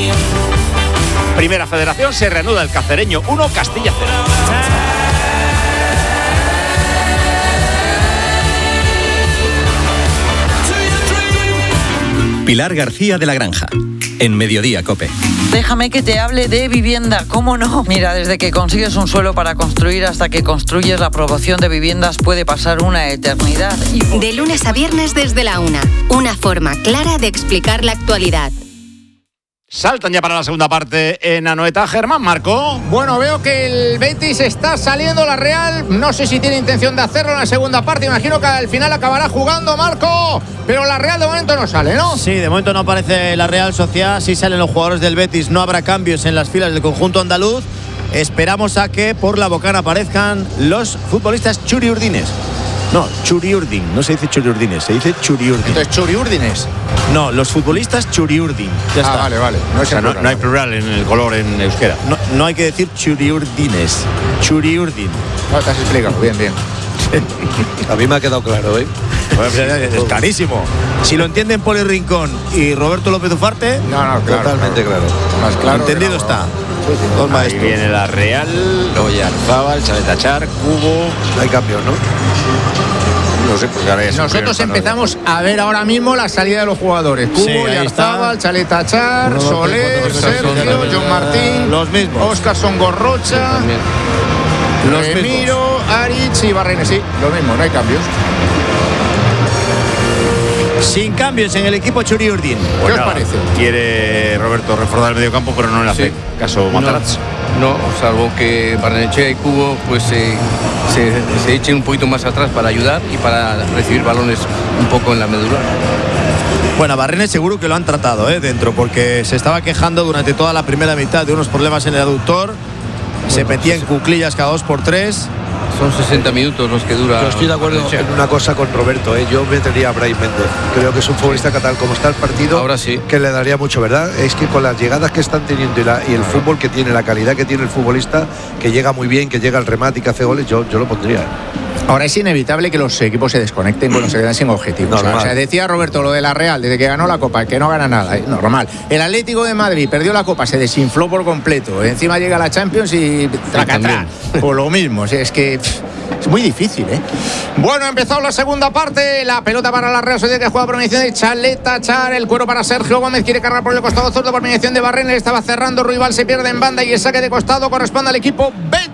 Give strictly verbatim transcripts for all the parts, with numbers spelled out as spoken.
Primera Federación, se reanuda el Cacereño uno, Castilla cero. Pilar García de la Granja, en Mediodía COPE. Déjame que te hable de vivienda, ¿cómo no? Mira, desde que consigues un suelo para construir hasta que construyes la aprobación de viviendas puede pasar una eternidad. Y... De lunes a viernes desde la una, una forma clara de explicar la actualidad. Saltan ya para la segunda parte en Anoeta. Germán Marco. Bueno, veo que el Betis está saliendo, la Real. No sé si tiene intención de hacerlo en la segunda parte. Imagino que al final acabará jugando Marco. Pero la Real de momento no sale, ¿no? Sí, de momento no aparece la Real Sociedad. Sí salen los jugadores del Betis. No habrá cambios en las filas del conjunto andaluz. Esperamos a que por la bocana aparezcan los futbolistas churiurdines. No, Churiurdin, no se dice Churiurdines, se dice Churiurdin. Entonces, Churiurdines. No, los futbolistas Churiurdin. Ya ah, está. vale, vale. No, o sea, no, no hay plural en el color en euskera. No, no hay que decir Churiurdines. Churiurdin. No, te has explicado, bien, bien. A mí me ha quedado claro, ¿eh? Bueno, es clarísimo. Si lo entienden Poli Rincón y Roberto López Ufarte, no, no, claro, totalmente claro. claro. Más claro. Entendido no, está. No, Ahí viene la Real, Oyarzábal, Chaletachar, Cubo. No hay cambios, ¿no? No sé, pues ahora ya nosotros empezamos a ver ahora mismo la salida de los jugadores. Cubo, sí, Oyarzábal, Chaletachar, Uno, Soler, cuatro, Sergio, cuatro, John Martín, los mismos. Óscar Songorrocha, los Remiro, Aritz y Barrenes. Sí, lo mismo, no hay cambios. Sin cambios en el equipo Churiurdin. ¿Qué Pues os nada, parece? Quiere Roberto reforzar el mediocampo, pero no le hace Sí. caso Matarazzo. No, no, salvo que Barrenechea y Cubo pues se, se, se echen un poquito más atrás para ayudar y para recibir balones un poco en la medular. Bueno, a Barrenes seguro que lo han tratado ¿eh? dentro, porque se estaba quejando durante toda la primera mitad de unos problemas en el aductor. Bueno, se metía en cuclillas cada dos por tres. Son sesenta minutos los que dura. Yo estoy de acuerdo Barrenechea. en una cosa con Roberto, ¿eh? Yo metería a Brahim Méndez. Creo que es un futbolista que tal como está el partido, ahora sí, que le daría mucho, ¿verdad? Es que con las llegadas que están teniendo y, la, y el claro. fútbol que tiene, la calidad que tiene el futbolista, que llega muy bien, que llega al remate y que hace goles, yo, yo lo pondría. Ahora es inevitable que los equipos se desconecten cuando se quedan sin objetivos. O sea, decía Roberto lo de la Real, desde que ganó la Copa, que no gana nada, ¿eh? Normal. El Atlético de Madrid perdió la Copa, se desinfló por completo. Encima llega la Champions y tracatrá. Por lo mismo, o sea, es que pff, es muy difícil, ¿eh? Bueno, ha empezado la segunda parte. La pelota para la Real Sociedad, que juega por mediación de Chaletachar. El cuero para Sergio Gómez, quiere cargar por el costado zurdo por mediación de Barrenes. Estaba cerrando, Ruibal se pierde en banda y el saque de costado corresponde al equipo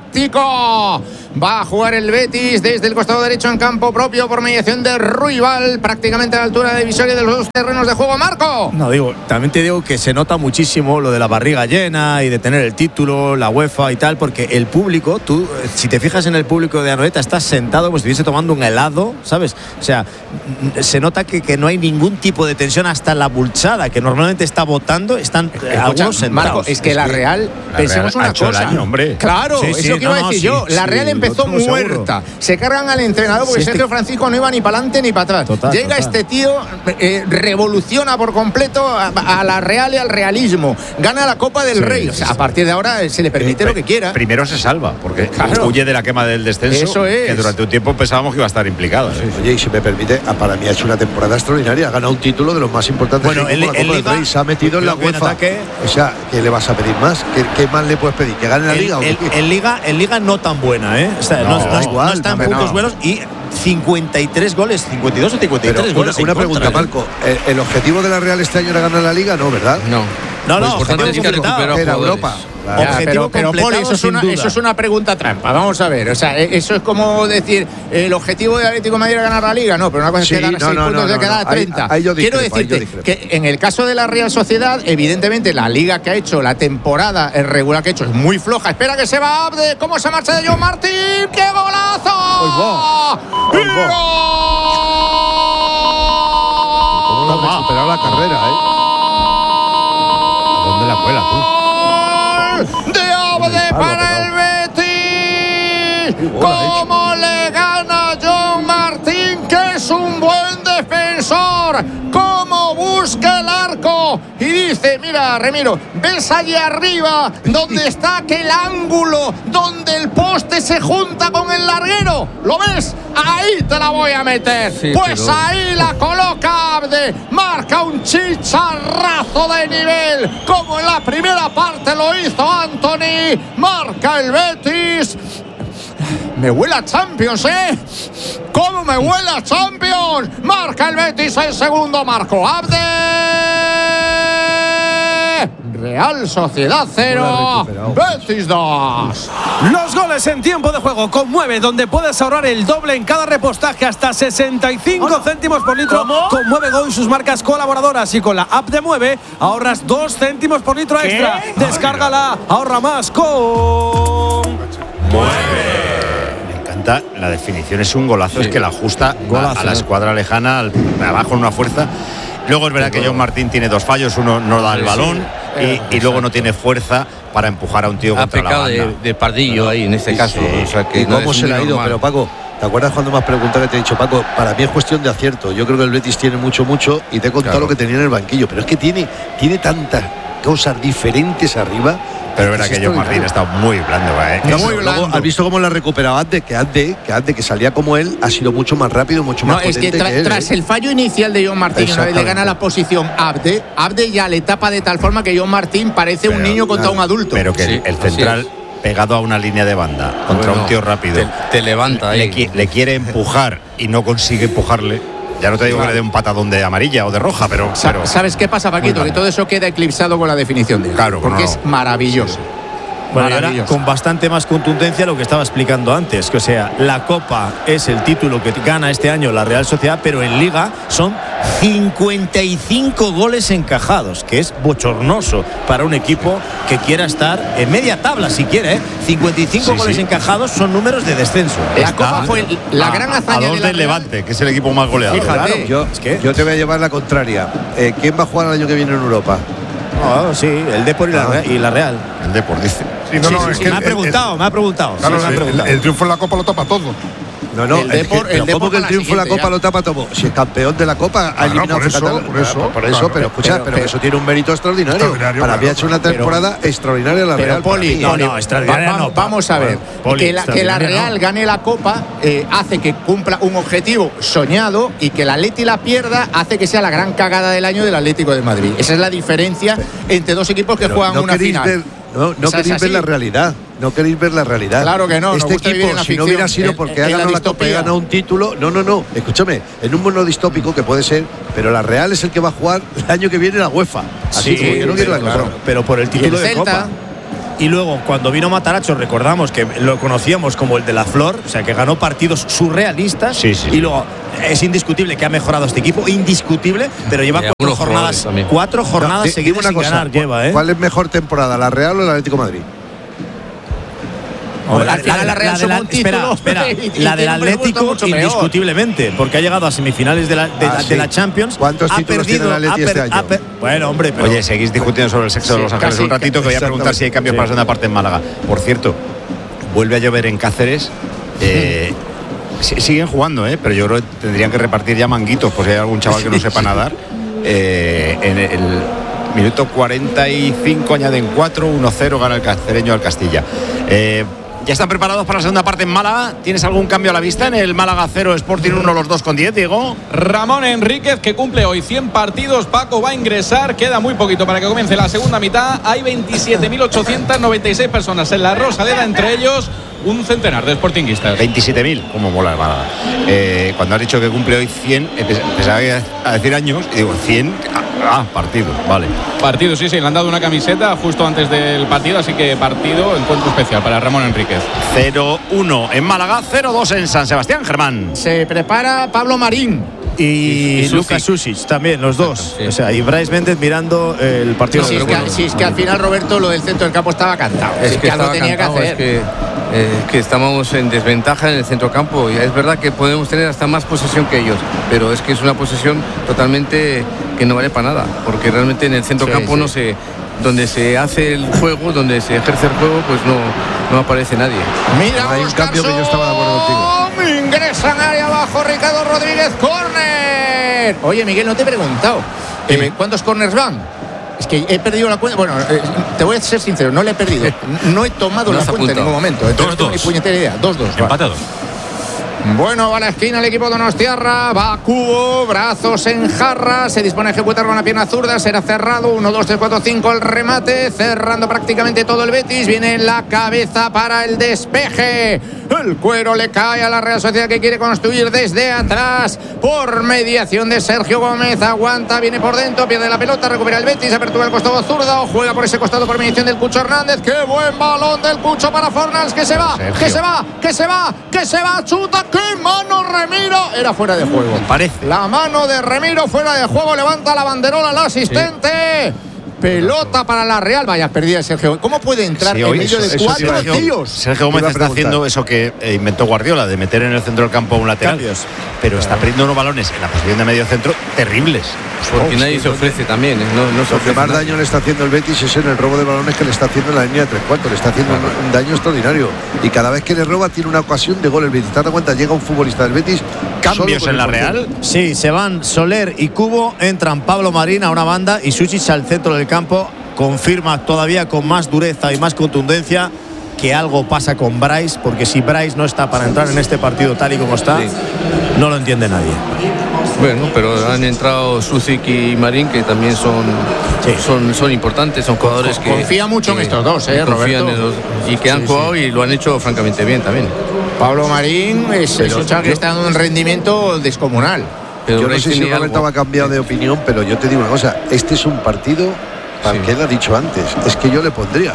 bético. Va a jugar el Betis desde el costado derecho en campo propio por mediación de Ruibal, prácticamente a la altura de divisoria de los dos terrenos de juego. Marco. No, digo, también te digo que se nota muchísimo lo de la barriga llena y de tener el título, la UEFA y tal, porque el público, tú, si te fijas en el público de Anoeta, estás sentado como si estuviese tomando un helado, ¿sabes? O sea, se nota que, que no hay ningún tipo de tensión, hasta la bulchada, que normalmente está votando, están eh, algunos sentados. Marco, es que es la Real, la pensemos Real una ha hecho cosa. el año, hombre. Claro, sí, eso sí, que iba no, a decir no, yo. sí, la Real sí, empezó muerta. Se cargan al entrenador porque sí, Sergio este... Francisco no iba ni para adelante ni para atrás. Total, Llega total. este tío, eh, revoluciona por completo a, a la Real y al realismo. Gana la Copa del sí, Rey. O sea, a partir de ahora se le permite eh, lo que quiera. Primero se salva, porque claro. huye de la quema del descenso. Eso es. Que durante un tiempo pensábamos que iba a estar implicado. ¿eh? Oye, y si me permite, para mí ha hecho una temporada extraordinaria. Ha ganado un título de los más importantes. Bueno, el, el, la Copa el del Liga, Rey. Se ha metido en la UEFA. O sea, ¿qué le vas a pedir más? ¿Qué, qué más le puedes pedir? ¿Que gane la el, Liga? El, el, Liga en Liga no tan buena, ¿eh? O sea, no, no, no, igual, no están no, puntos no. buenos y cincuenta y tres goles, cincuenta y dos o cincuenta y tres Pero goles. Una, una pregunta, contra, Marco. ¿eh? ¿El objetivo de la Real este año era ganar la Liga? No, ¿verdad? No. No, no, pues objetivo es que completado. era Europa. Claro. Ya, pero, pero Poli, eso, es una, eso es una pregunta trampa. Vamos a ver, o sea, eso es como decir el objetivo de Atlético de Madrid era ganar la Liga. No, pero una cosa sí, es que ganar no, seis no, puntos no, de quedar no, treinta. Ahí, ahí yo discrepo, Quiero decirte ahí yo que en el caso de la Real Sociedad, evidentemente la Liga que ha hecho, la temporada regular que ha hecho es muy floja. Espera que se va Abde. ¿Cómo se marcha de John Martín? ¡Qué golazo! ¡Gol! ¿Cómo no ha superado la carrera, eh? ¿A dónde la cuela tú? De Abde para el Betis. ¿Cómo le gana John Martín, que es un buen defensor? ¿Cómo busca el arco? Y dice, mira, Remiro, ¿ves allí arriba donde está aquel ángulo donde el poste se junta con el larguero? ¿Lo ves? Ahí te la voy a meter. Sí, pues pero... ahí la coloca Abde. Marca un chicharrazo de nivel, como en la primera parte lo hizo Anthony. Marca el Betis. Me huele a Champions, ¿eh? ¿Cómo me huele a Champions? Marca el Betis el segundo, Marco Abde. Real Sociedad cero, Betis dos. Los goles en tiempo de juego con Mueve, donde puedes ahorrar el doble en cada repostaje, hasta sesenta y cinco céntimos por litro. ¿Cómo? Con Mueve Go y sus marcas colaboradoras, y con la app de Mueve ahorras dos céntimos por litro extra. ¿Qué? Descárgala, ahorra más con Mueve. La definición es un golazo, sí. Es que la ajusta golazo, a, a la escuadra lejana, al, abajo en una fuerza. Luego es verdad que John Martín tiene dos fallos, uno no da el sí, balón sí. y, y luego no tiene fuerza para empujar a un tío ha contra la banda. De, de Pardillo ahí en este sí, caso. Sí. O sea, que ¿Y no cómo se le ha ido? Normal. Pero Paco, ¿te acuerdas cuando me has preguntado que te he dicho, Paco, para mí es cuestión de acierto? Yo creo que el Betis tiene mucho, mucho y te he contado claro. lo que tenía en el banquillo, pero es que tiene, tiene tantas cosas diferentes arriba. Pero verá que John Martín está muy blando, ¿eh? No, muy blando. Luego, ¿has visto cómo la ha recuperado Abde? Que Abde, que Abde, que salía como él, ha sido mucho más rápido, mucho más no, potente es que, tra que él, tras ¿eh? el fallo inicial de John Martín, una vez le gana la posición Abde, Abde ya le tapa de tal forma que John Martín parece pero, un niño contra claro, un adulto. Pero que sí, el, el central pegado a una línea de banda contra bueno, un tío rápido te, te levanta ahí. Le, le quiere empujar y no consigue empujarle. Ya no te digo claro. que le dé un patadón de amarilla o de roja, pero, pero ¿sabes qué pasa, Paquito? Que todo eso queda eclipsado con la definición de él. Claro, porque no. es maravilloso. Bueno, y ahora con bastante más contundencia lo que estaba explicando antes, que o sea, la Copa es el título que gana este año la Real Sociedad, pero en Liga son cincuenta y cinco goles encajados, que es bochornoso para un equipo que quiera estar en media tabla, si quiere, ¿eh? cincuenta y cinco sí, goles sí. encajados son números de descenso. La Copa fue la a, gran hazaña a dos de la del Levante, que es el equipo más goleado. Fíjate, claro, yo, es que... yo te voy a llevar la contraria. Eh, ¿Quién va a jugar el año que viene en Europa? Oh, sí, el Depor y, ah. la, y la Real. El Depor dice. Sí, no, no, sí, sí, es sí, que me, el, ha preguntado, el, me ha preguntado, claro, sí, me ha preguntado. El, el triunfo en la Copa lo tapa todo. No, no, el Depor, es que, el ¿cómo que el triunfo en la Copa ya. lo tapa todo? Si el campeón de la Copa ha eliminado por eso, Catalán, por eso, por, por eso claro, pero escucha, pero, pero, pero eso tiene un mérito extraordinario. extraordinario Para claro, mí ha hecho una temporada pero, extraordinaria la pero Real. Poli, no, no, extraordinaria va, no. Vamos a ver, Poli, que, la, que la Real no. gane la Copa eh, hace que cumpla un objetivo soñado, y que el Atleti la pierda hace que sea la gran cagada del año del Atlético de Madrid. Esa es la diferencia entre dos equipos que pero juegan no una final. Ver, no no queréis ver la realidad. No queréis ver la realidad. Claro que no. Este equipo, si ficción, no hubiera sido en, porque en, ha ganado la, la Copa y ha ganado un título. No, no, no. Escúchame, en un mundo distópico que puede ser, pero la Real es el que va a jugar el año que viene la UEFA. Así sí, que no quiero la claro, pero por el título de Copa. Y luego, cuando vino Matarazzo, recordamos que lo conocíamos como el de la Flor, o sea, que ganó partidos surrealistas. Sí, sí. Y luego, es indiscutible que ha mejorado este equipo, indiscutible, pero lleva cuatro jornadas, cuatro jornadas no, seguidas sin cosa, ganar. Lleva, ¿eh? ¿Cuál es mejor temporada, la Real o el Atlético de Madrid? O la, la, la, la Real la, la, la, espera, espera, la del Atlético indiscutiblemente, porque ha llegado a semifinales de la, de, ah, sí. de la Champions. ¿Cuántos ha títulos perdido, tiene el Atleti este año? Per, bueno, hombre, pero oye, seguís discutiendo sobre el sexo sí, de los Ángeles un ratito, que voy a preguntar si hay cambios sí. para la segunda parte en Málaga. Por cierto, vuelve a llover en Cáceres. Eh, mm. Siguen jugando, ¿eh? Pero yo creo que tendrían que repartir ya manguitos, por si hay algún chaval que no sepa nadar. Eh, en el minuto cuarenta y cinco añaden cuatro, uno cero gana el cacereño al Castilla. Eh, ¿Ya están preparados para la segunda parte en Málaga? ¿Tienes algún cambio a la vista en el Málaga cero, Sporting uno, los dos con diez, Diego? Ramón Enríquez, que cumple hoy cien partidos. Paco va a ingresar. Queda muy poquito para que comience la segunda mitad. Hay veintisiete mil ochocientas noventa y seis personas en la Rosaleda, entre ellos un centenar de sportinguistas. veintisiete mil, como mola el Málaga. Eh, cuando has dicho que cumple hoy cien, empezaba a decir años y digo, cien, ah, partido, vale. Partido, sí, sí, le han dado una camiseta justo antes del partido, así que partido, encuentro especial para Ramón Enríquez. cero uno en Málaga, cero dos en San Sebastián, Germán. Se prepara Pablo Marín. Y, y, y Lucas Susic también, los dos. Sí. O sea, y Brais Méndez mirando el partido. Sí, de es, que, sí, es que al final, Roberto, lo del centro del campo estaba cantado. Es, es que, que lo tenía cantado, que hacer. Es que, eh, que estamos en desventaja en el centro campo. Y es verdad que podemos tener hasta más posesión que ellos, pero es que es una posesión totalmente que no vale para nada, porque realmente en el centro sí, campo sí. no se... donde se hace el juego, donde se ejerce el juego, pues no, no aparece nadie. Mira, hay un cambio que yo estaba de acuerdo contigo. Ingresa en área abajo Ricardo Rodríguez, córner. Oye, Miguel, no te he preguntado. Eh, ¿Cuántos córners van? Es que he perdido la cuenta. Bueno, eh, te voy a ser sincero, no le he perdido. No he tomado no la cuenta en ningún momento. Entonces no tengo ni puñetera idea. dos dos. Empatados. Bueno, va a la esquina el equipo donostiarra, va a Cubo, brazos en jarra, se dispone a ejecutar con la pierna zurda, será cerrado, uno, dos, tres, cuatro, cinco el remate, cerrando prácticamente todo el Betis, viene la cabeza para el despeje, el cuero le cae a la Real Sociedad que quiere construir desde atrás, por mediación de Sergio Gómez, aguanta, viene por dentro, pierde la pelota, recupera el Betis, apertura el costado zurdo, juega por ese costado por mediación del Cucho Hernández, qué buen balón del Cucho para Fornals, que se va, Sergio. que se va, que se va, que se va, chuta, ¡qué mano Remiro! Era fuera de juego. Parece. La mano de Remiro fuera de juego. Levanta la banderola al asistente. Sí. Pelota para la Real. Vaya, perdida Sergio. ¿Cómo puede entrar sí, en medio de cuatro sí, Sergio, tíos? Sergio Gómez está haciendo eso que eh, inventó Guardiola, de meter en el centro del campo un lateral. Cambios. Pero claro. está perdiendo unos balones en la posición de medio centro terribles. Porque oh, nadie sí, se ofrece también. ¿eh? No, no se Lo que más daño le está haciendo el Betis es en el robo de balones que le está haciendo en la línea de tres cuartos. Le está haciendo claro. un, un daño extraordinario. Y cada vez que le roba tiene una ocasión de gol el Betis. ¿Te das cuenta? Llega un futbolista del Betis. ¿Cambios en la Real? Sí, se van Soler y Cubo. Entran Pablo Marín a una banda y Suchich al centro del campo. Confirma todavía con más dureza y más contundencia que algo pasa con Bryce, porque si Bryce no está para entrar en este partido tal y como está, sí. no lo entiende nadie. Bueno, pero han entrado Sucic y Marín, que también son, sí. son, son importantes, son jugadores que... Confía mucho que, en estos dos, ¿eh, Roberto? En los, y que han sí, jugado sí. y lo han hecho francamente bien también. Pablo Marín es, es un chaval que está dando un rendimiento descomunal. Pero yo no sé si Roberto va a cambiar de opinión, pero yo te digo una cosa, este es un partido, para sí. que él ha dicho antes, es que yo le pondría.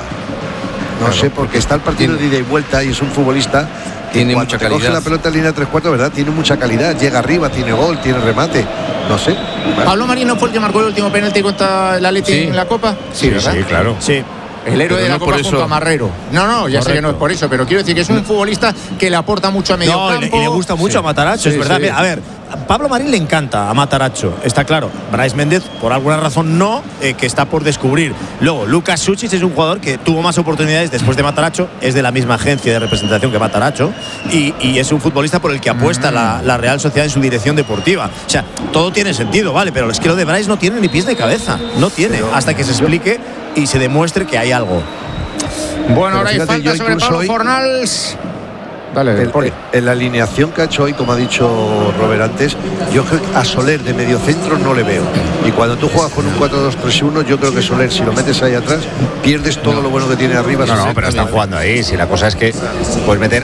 No claro, sé, porque está el partido tiene, de ida y vuelta y es un futbolista que tiene mucha calidad. Coge la pelota en línea tres cuartos, ¿verdad? Tiene mucha calidad, llega arriba, tiene gol, tiene remate. No sé. Bueno. ¿Pablo Marín no fue el que marcó el último penalti contra el Atleti sí. en la Copa? Sí, ¿verdad? Sí, claro. Sí. El héroe pero de la no Copa junto a Marrero. No, no, ya Correcto. sé que no es por eso, pero quiero decir que es un futbolista que le aporta mucho a medio no, campo. Y le gusta mucho sí. a Matarazzo, sí, es verdad. Sí. A ver, Pablo Marín le encanta a Matarazzo, está claro. Bryce Méndez, por alguna razón, no, eh, que está por descubrir. Luego, Lucas Suchich es un jugador que tuvo más oportunidades después de Matarazzo, es de la misma agencia de representación que Matarazzo, y, y es un futbolista por el que apuesta mm. la, la Real Sociedad en su dirección deportiva. O sea, todo tiene sentido, ¿vale? Pero es que lo de Bryce no tiene ni pies de cabeza, no tiene, pero, hasta que se explique y se demuestre que hay algo. Bueno, ahora hay falta sobre Pablo Fornals. Dale, el, el, en la alineación que ha hecho hoy, como ha dicho Robert antes, yo creo que a Soler de medio centro no le veo. Y cuando tú juegas con un cuatro dos tres uno, yo creo que Soler, si lo metes ahí atrás, pierdes todo no. lo bueno que tiene arriba. No, no, pero están jugando ahí. Si la cosa es que puedes meter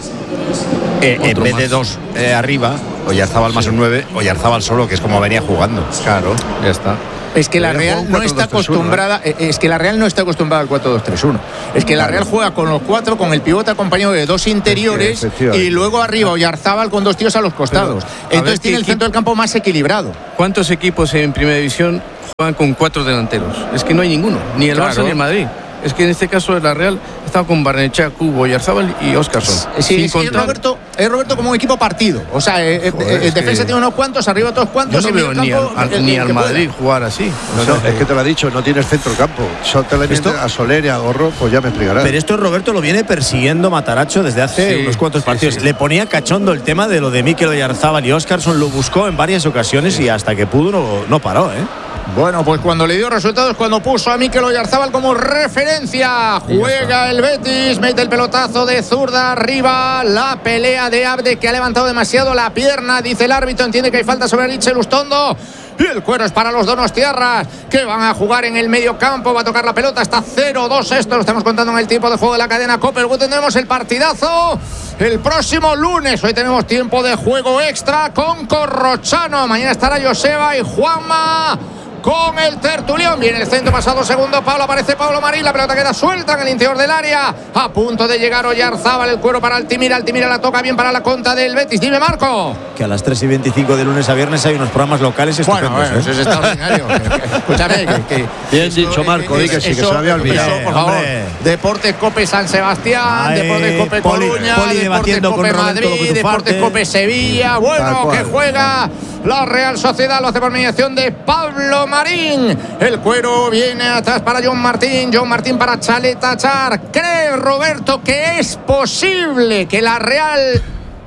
eh, en vez más. de dos eh, arriba, Oyarzábal sí. más un nueve, Oyarzábal solo, que es como venía jugando. Claro, ya está. Es que la Real no está acostumbrada, es que la Real no está acostumbrada al cuatro dos tres uno. Es que la Real juega con los cuatro, con el pivote acompañado de dos interiores y luego arriba Oyarzábal con dos tíos a los costados. Pero, entonces tiene el centro del campo más equilibrado. ¿Cuántos equipos en Primera División juegan con cuatro delanteros? Es que no hay ninguno, ni el claro. Barça ni el Madrid. Es que en este caso la Real estaba con Barnechea, Cubo, Oyarzábal y Óscarson. Sí, es, que Roberto, es Roberto como un equipo partido. O sea, eh, Joder, el defensa que... tiene unos cuantos, arriba otros cuantos. Yo no veo ni campo, al, el, ni el, al Madrid pueda. jugar así. No, no, no, es que te lo ha dicho, no tienes centro campo. Solo te le a Soler y a Gorro, pues ya me explicarás. Pero esto Roberto lo viene persiguiendo Matarazzo desde hace sí, unos cuantos sí, partidos. Sí. Le ponía cachondo el tema de lo de Mikel Oyarzábal y Óscarson, lo buscó en varias ocasiones sí. y hasta que pudo no, no paró, ¿eh? Bueno, pues cuando le dio resultados, cuando puso a Mikel Oyarzábal como referencia, juega el Betis, mete el pelotazo de zurda arriba, la pelea de Abde que ha levantado demasiado la pierna, dice el árbitro, entiende que hay falta sobre Richel Ustondo. Y el cuero es para los donostiarras, que van a jugar en el medio campo. Va a tocar la pelota, está cero dos. Esto lo estamos contando en el tiempo de juego de la cadena COPE. Luego tendremos el partidazo el próximo lunes. Hoy tenemos tiempo de juego extra con Corrochano. Mañana estará Joseba y Juanma con el tertulión. Viene el centro, pasado segundo Pablo, aparece Pablo Marín, la pelota queda suelta en el interior del área, a punto de llegar Oyarzábal, el cuero para Altimira, Altimira la toca bien para la contra del Betis. Dime, Marco. Que a las tres y veinticinco de lunes a viernes hay unos programas locales estupendos. Bueno, bueno, ¿eh? eso es extraordinario. Escúchame, que, que bien eso, dicho, Marco, di que sí, que se había olvidado. Eso, por favor. Deportes Cope San Sebastián, Ay, Deportes Cope Poli, Coruña, Poli Deportes Cope Madrid, Deportes Cope Sevilla. Bueno, que juega la Real Sociedad, lo hace por mediación de Pablo Marín. El cuero viene atrás para John Martín, John Martín para Chalet Achar. ¿Cree Roberto que es posible que la Real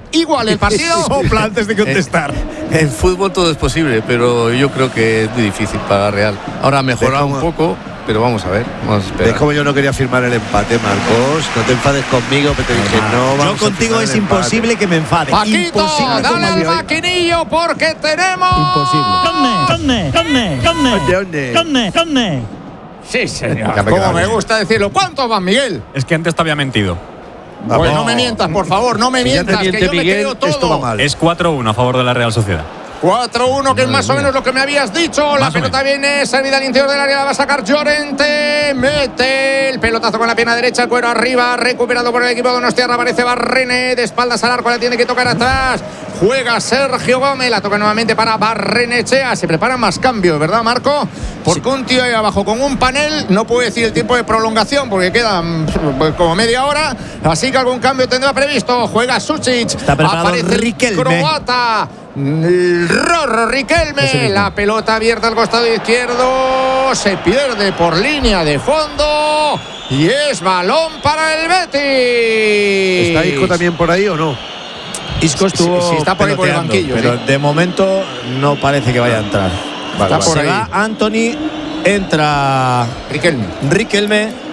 igual el partido. Sopla antes de contestar. En, en fútbol todo es posible, pero yo creo que es muy difícil para la Real. Ahora ha mejorado un poco, pero vamos a ver. Vamos a esperar. Es como yo no quería firmar el empate, Marcos. No te enfades conmigo, que te dije no. Yo Vamos contigo es imposible que me enfade. Paquito, imposible dale al maquinillo porque tenemos. Imposible. ¿Dónde? ¿Dónde? ¿Dónde? ¿Dónde? ¿Dónde? ¿Dónde? Sí, señor. Como me gusta decirlo. ¿Cuánto más, Miguel? Es que antes te había mentido. Bueno, no me mientas, por favor, no me Si ya te mientas, miente que yo me Miguel, creo todo. esto va mal. Es cuatro uno a favor de la Real Sociedad. cuatro uno, que es más o menos lo que me habías dicho. La pelota viene servida al interior del área, la va a sacar Llorente. Mete el pelotazo con la pierna derecha, el cuero arriba, recuperado por el equipo de Donostiarra. Aparece Barrene, de espaldas al arco, la tiene que tocar atrás. Juega Sergio Gómez, la toca nuevamente para Barrenechea. Se preparan más cambios, ¿verdad, Marco? Porque un tío ahí abajo con un panel no puede decir el tiempo de prolongación porque quedan como media hora. Así que algún cambio tendrá previsto. Juega Sucic. Está preparado Aparece el Riquelme. croata. Rorro Riquelme, la pelota abierta al costado izquierdo, se pierde por línea de fondo y es balón para el Betis. ¿Está Isco también por ahí o no? Isco estuvo sí, sí, está por ahí por el banquillo, pero sí. de momento no parece que vaya a entrar. Vale, Está por se ahí. va Anthony, entra Riquelme. Riquelme.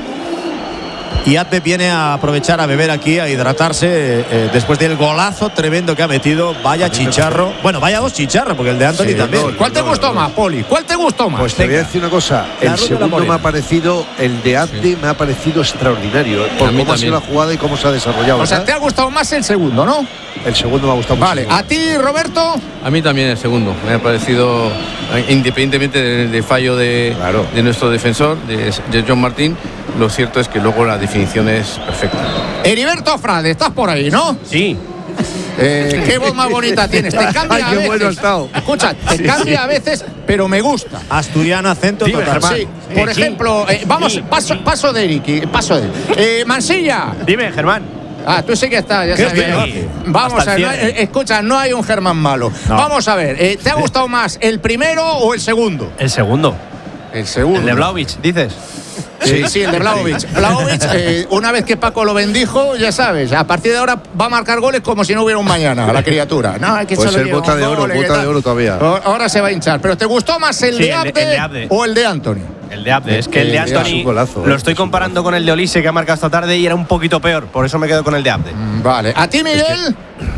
Y Adbe viene a aprovechar a beber aquí, a hidratarse eh, después del golazo tremendo que ha metido. Vaya chicharro. Bueno, vaya dos chicharros, porque el de Anthony Sí, también. no, ¿Cuál te gustó más, Poli? ¿Cuál te gustó más? Pues te voy a decir una cosa. La El ruta de la segundo Morena. me ha parecido, el de Abde me ha parecido extraordinario. Por A mí cómo ha sido la también. jugada y cómo se ha desarrollado. O sea, ¿verdad? te ha gustado más el segundo, ¿no? El segundo me ha gustado Vale, mucho. a ti, Roberto. A mí también el segundo. Me ha parecido, eh, independientemente del, del fallo de, Claro. de nuestro defensor, de, de John Martín, lo cierto es que luego la definición es perfecta. Heriberto Frade, estás por ahí, ¿no? Sí. Eh, qué voz más bonita tienes. Te cambia Ay, a qué veces. bueno ha estado. Escucha, te Sí, cambia sí. a veces, pero me gusta. Asturiano, acento Dime, total. Germán. Sí, por sí. ejemplo, eh, vamos, Sí. paso, paso de Eric, paso de eh, Mansilla. Dime, Germán. Ah, tú sí que estás, ya ¿Qué sabes. estoy Eh, haciendo? Vamos Hasta a el ver, no hay- cierre. eh, escucha, no hay un Germán malo. No. Vamos a ver, eh, ¿te ha gustado más el primero o el segundo? El segundo. El segundo. El de Vlahovic, dices. Sí, sí, el de Vlahovic. Vlahovic, eh, una vez que Paco lo bendijo, ya sabes, a partir de ahora va a marcar goles como si no hubiera un mañana a la criatura. No, hay que Pues solo el lleva bota un de oro, gol, bota ¿qué de tal? oro todavía. Ahora- Ahora se va a hinchar. ¿Pero te gustó más el, Sí, de, el de- Abde el de Abde. o el de Anthony? El de Abde. Es que el de El de- Anthony es un golazo, lo eh, estoy es un comparando con el de Olise que ha marcado esta tarde y era un poquito peor. Por eso me quedo con el de Abde. Mm, Vale. ¿A ti, Miguel?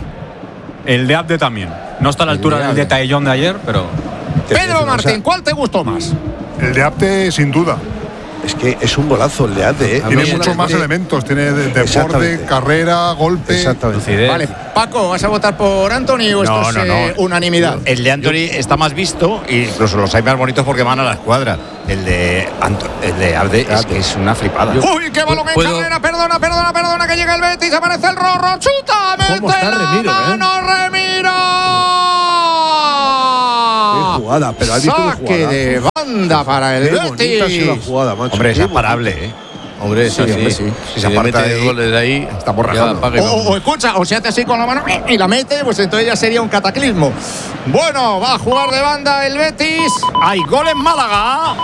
El de Abde también. No está a la altura de del Abde. de Taillón de ayer, pero. Pedro Martín, O sea, ¿cuál te gustó más? El de Apte, sin duda. Es que es un golazo el de Abde. ¿eh? A Tiene mí muchos el- más eh, elementos. Tiene de- deporte, Exactamente. carrera, golpe. Exactamente. Lucidez. Vale, Paco, ¿vas a votar por Anthony o esto No, es no, no. eh, unanimidad? El de Anthony está más visto e incluso los hay más bonitos porque van a la escuadra. El de Anto- el de Abde es que es una flipada. Uy, qué balón en ¿Puedo? carrera, perdona, perdona, perdona, que llega el Betis, aparece el Rorro, chuta, mete ¿Cómo está la Remiro, eh? mano, Remiro. Qué jugada, pero has visto qué Saque jugada. de banda para el Qué bonita ha sido la Betis. jugada, macho. Hombre, es Qué imparable, ¿eh? Hombre, Sí, sí, hombre, sí. Si Si se le aparta mete de ahí, goles de ahí, estamos ya rajando. apaga y O, vamos. o- o escucha, o se hace así con la mano y la mete, pues entonces ya sería un cataclismo. Bueno, va a jugar de banda el Betis. ¡Hay gol en Málaga!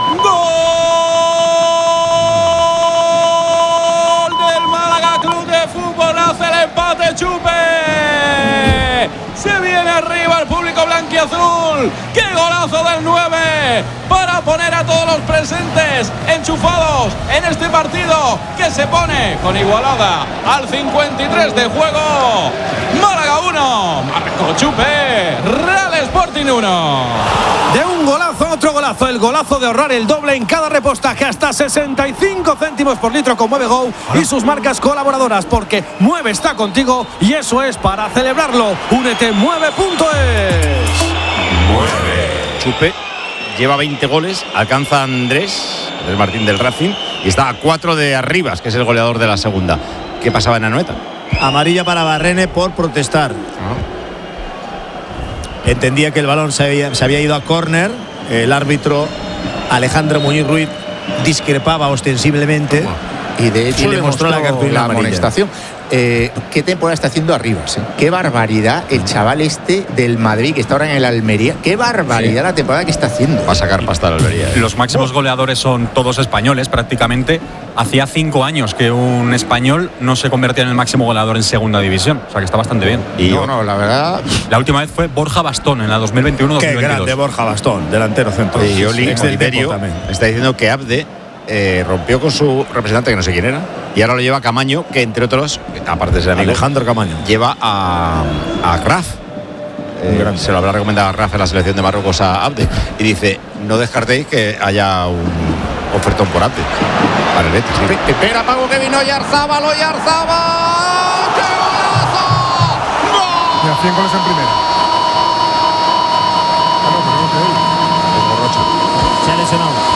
Gol del Málaga Club de Fútbol, hace el empate Chupe. Se viene arriba el público blanquiazul. ¡Qué golazo del nueve! Para poner a todos los presentes enchufados en este partido que se pone con igualada al cincuenta y tres de juego. Málaga uno, Marco Chupe, Real Sporting uno. De un golazo a otro golazo, el golazo de ahorrar el doble en cada repostaje hasta sesenta y cinco céntimos por litro con Mueve Go y sus marcas colaboradoras, porque Mueve está contigo y eso es para celebrarlo. Únete mueve punto es. Chupe lleva veinte goles, alcanza a Andrés, el Martín del Racing, y está a cuatro de Arribas, que es el goleador de la segunda. ¿Qué pasaba en Anoeta? Amarilla para Barrene por protestar. Entendía que el balón se había, se había ido a córner. El árbitro Alejandro Muñiz Ruiz discrepaba ostensiblemente Y de hecho y le mostró la cartulina amarilla. amonestación. Eh, ¿Qué temporada está haciendo Arribas? Eh? Qué barbaridad el chaval este del Madrid que está ahora en el Almería. Qué barbaridad sí. la temporada que está haciendo. Va a sacar pasta al Almería. ¿eh? Los máximos goleadores son todos españoles prácticamente. Hacía cinco años que un español no se convertía en el máximo goleador en segunda división. O sea que está bastante bien. Y no, no, la verdad. La última vez fue Borja Bastón en la dos mil veintiuno dos mil veintidós. Qué grande Borja Bastón, delantero centro. Y Oli Oliverio está diciendo que Abde Eh, rompió con su representante, que no sé quién era, y ahora lo lleva Camaño, que entre otros, aparte de ser amigo, Alejandro Camaño, lleva a, a Graf. Eh, se lo habrá recomendado a Graf en la selección de Marruecos a Abde. Y dice: no descartéis que haya un ofertón por Abde para el Betis. ¿sí? Espera, Paco, que vino Oyarzábal, Oyarzábal. ¡Qué golazo! ¡Gol! Y a cien goles en primera. Ah, no, pero no sé él. Es Borrocha. Se ha lesionado.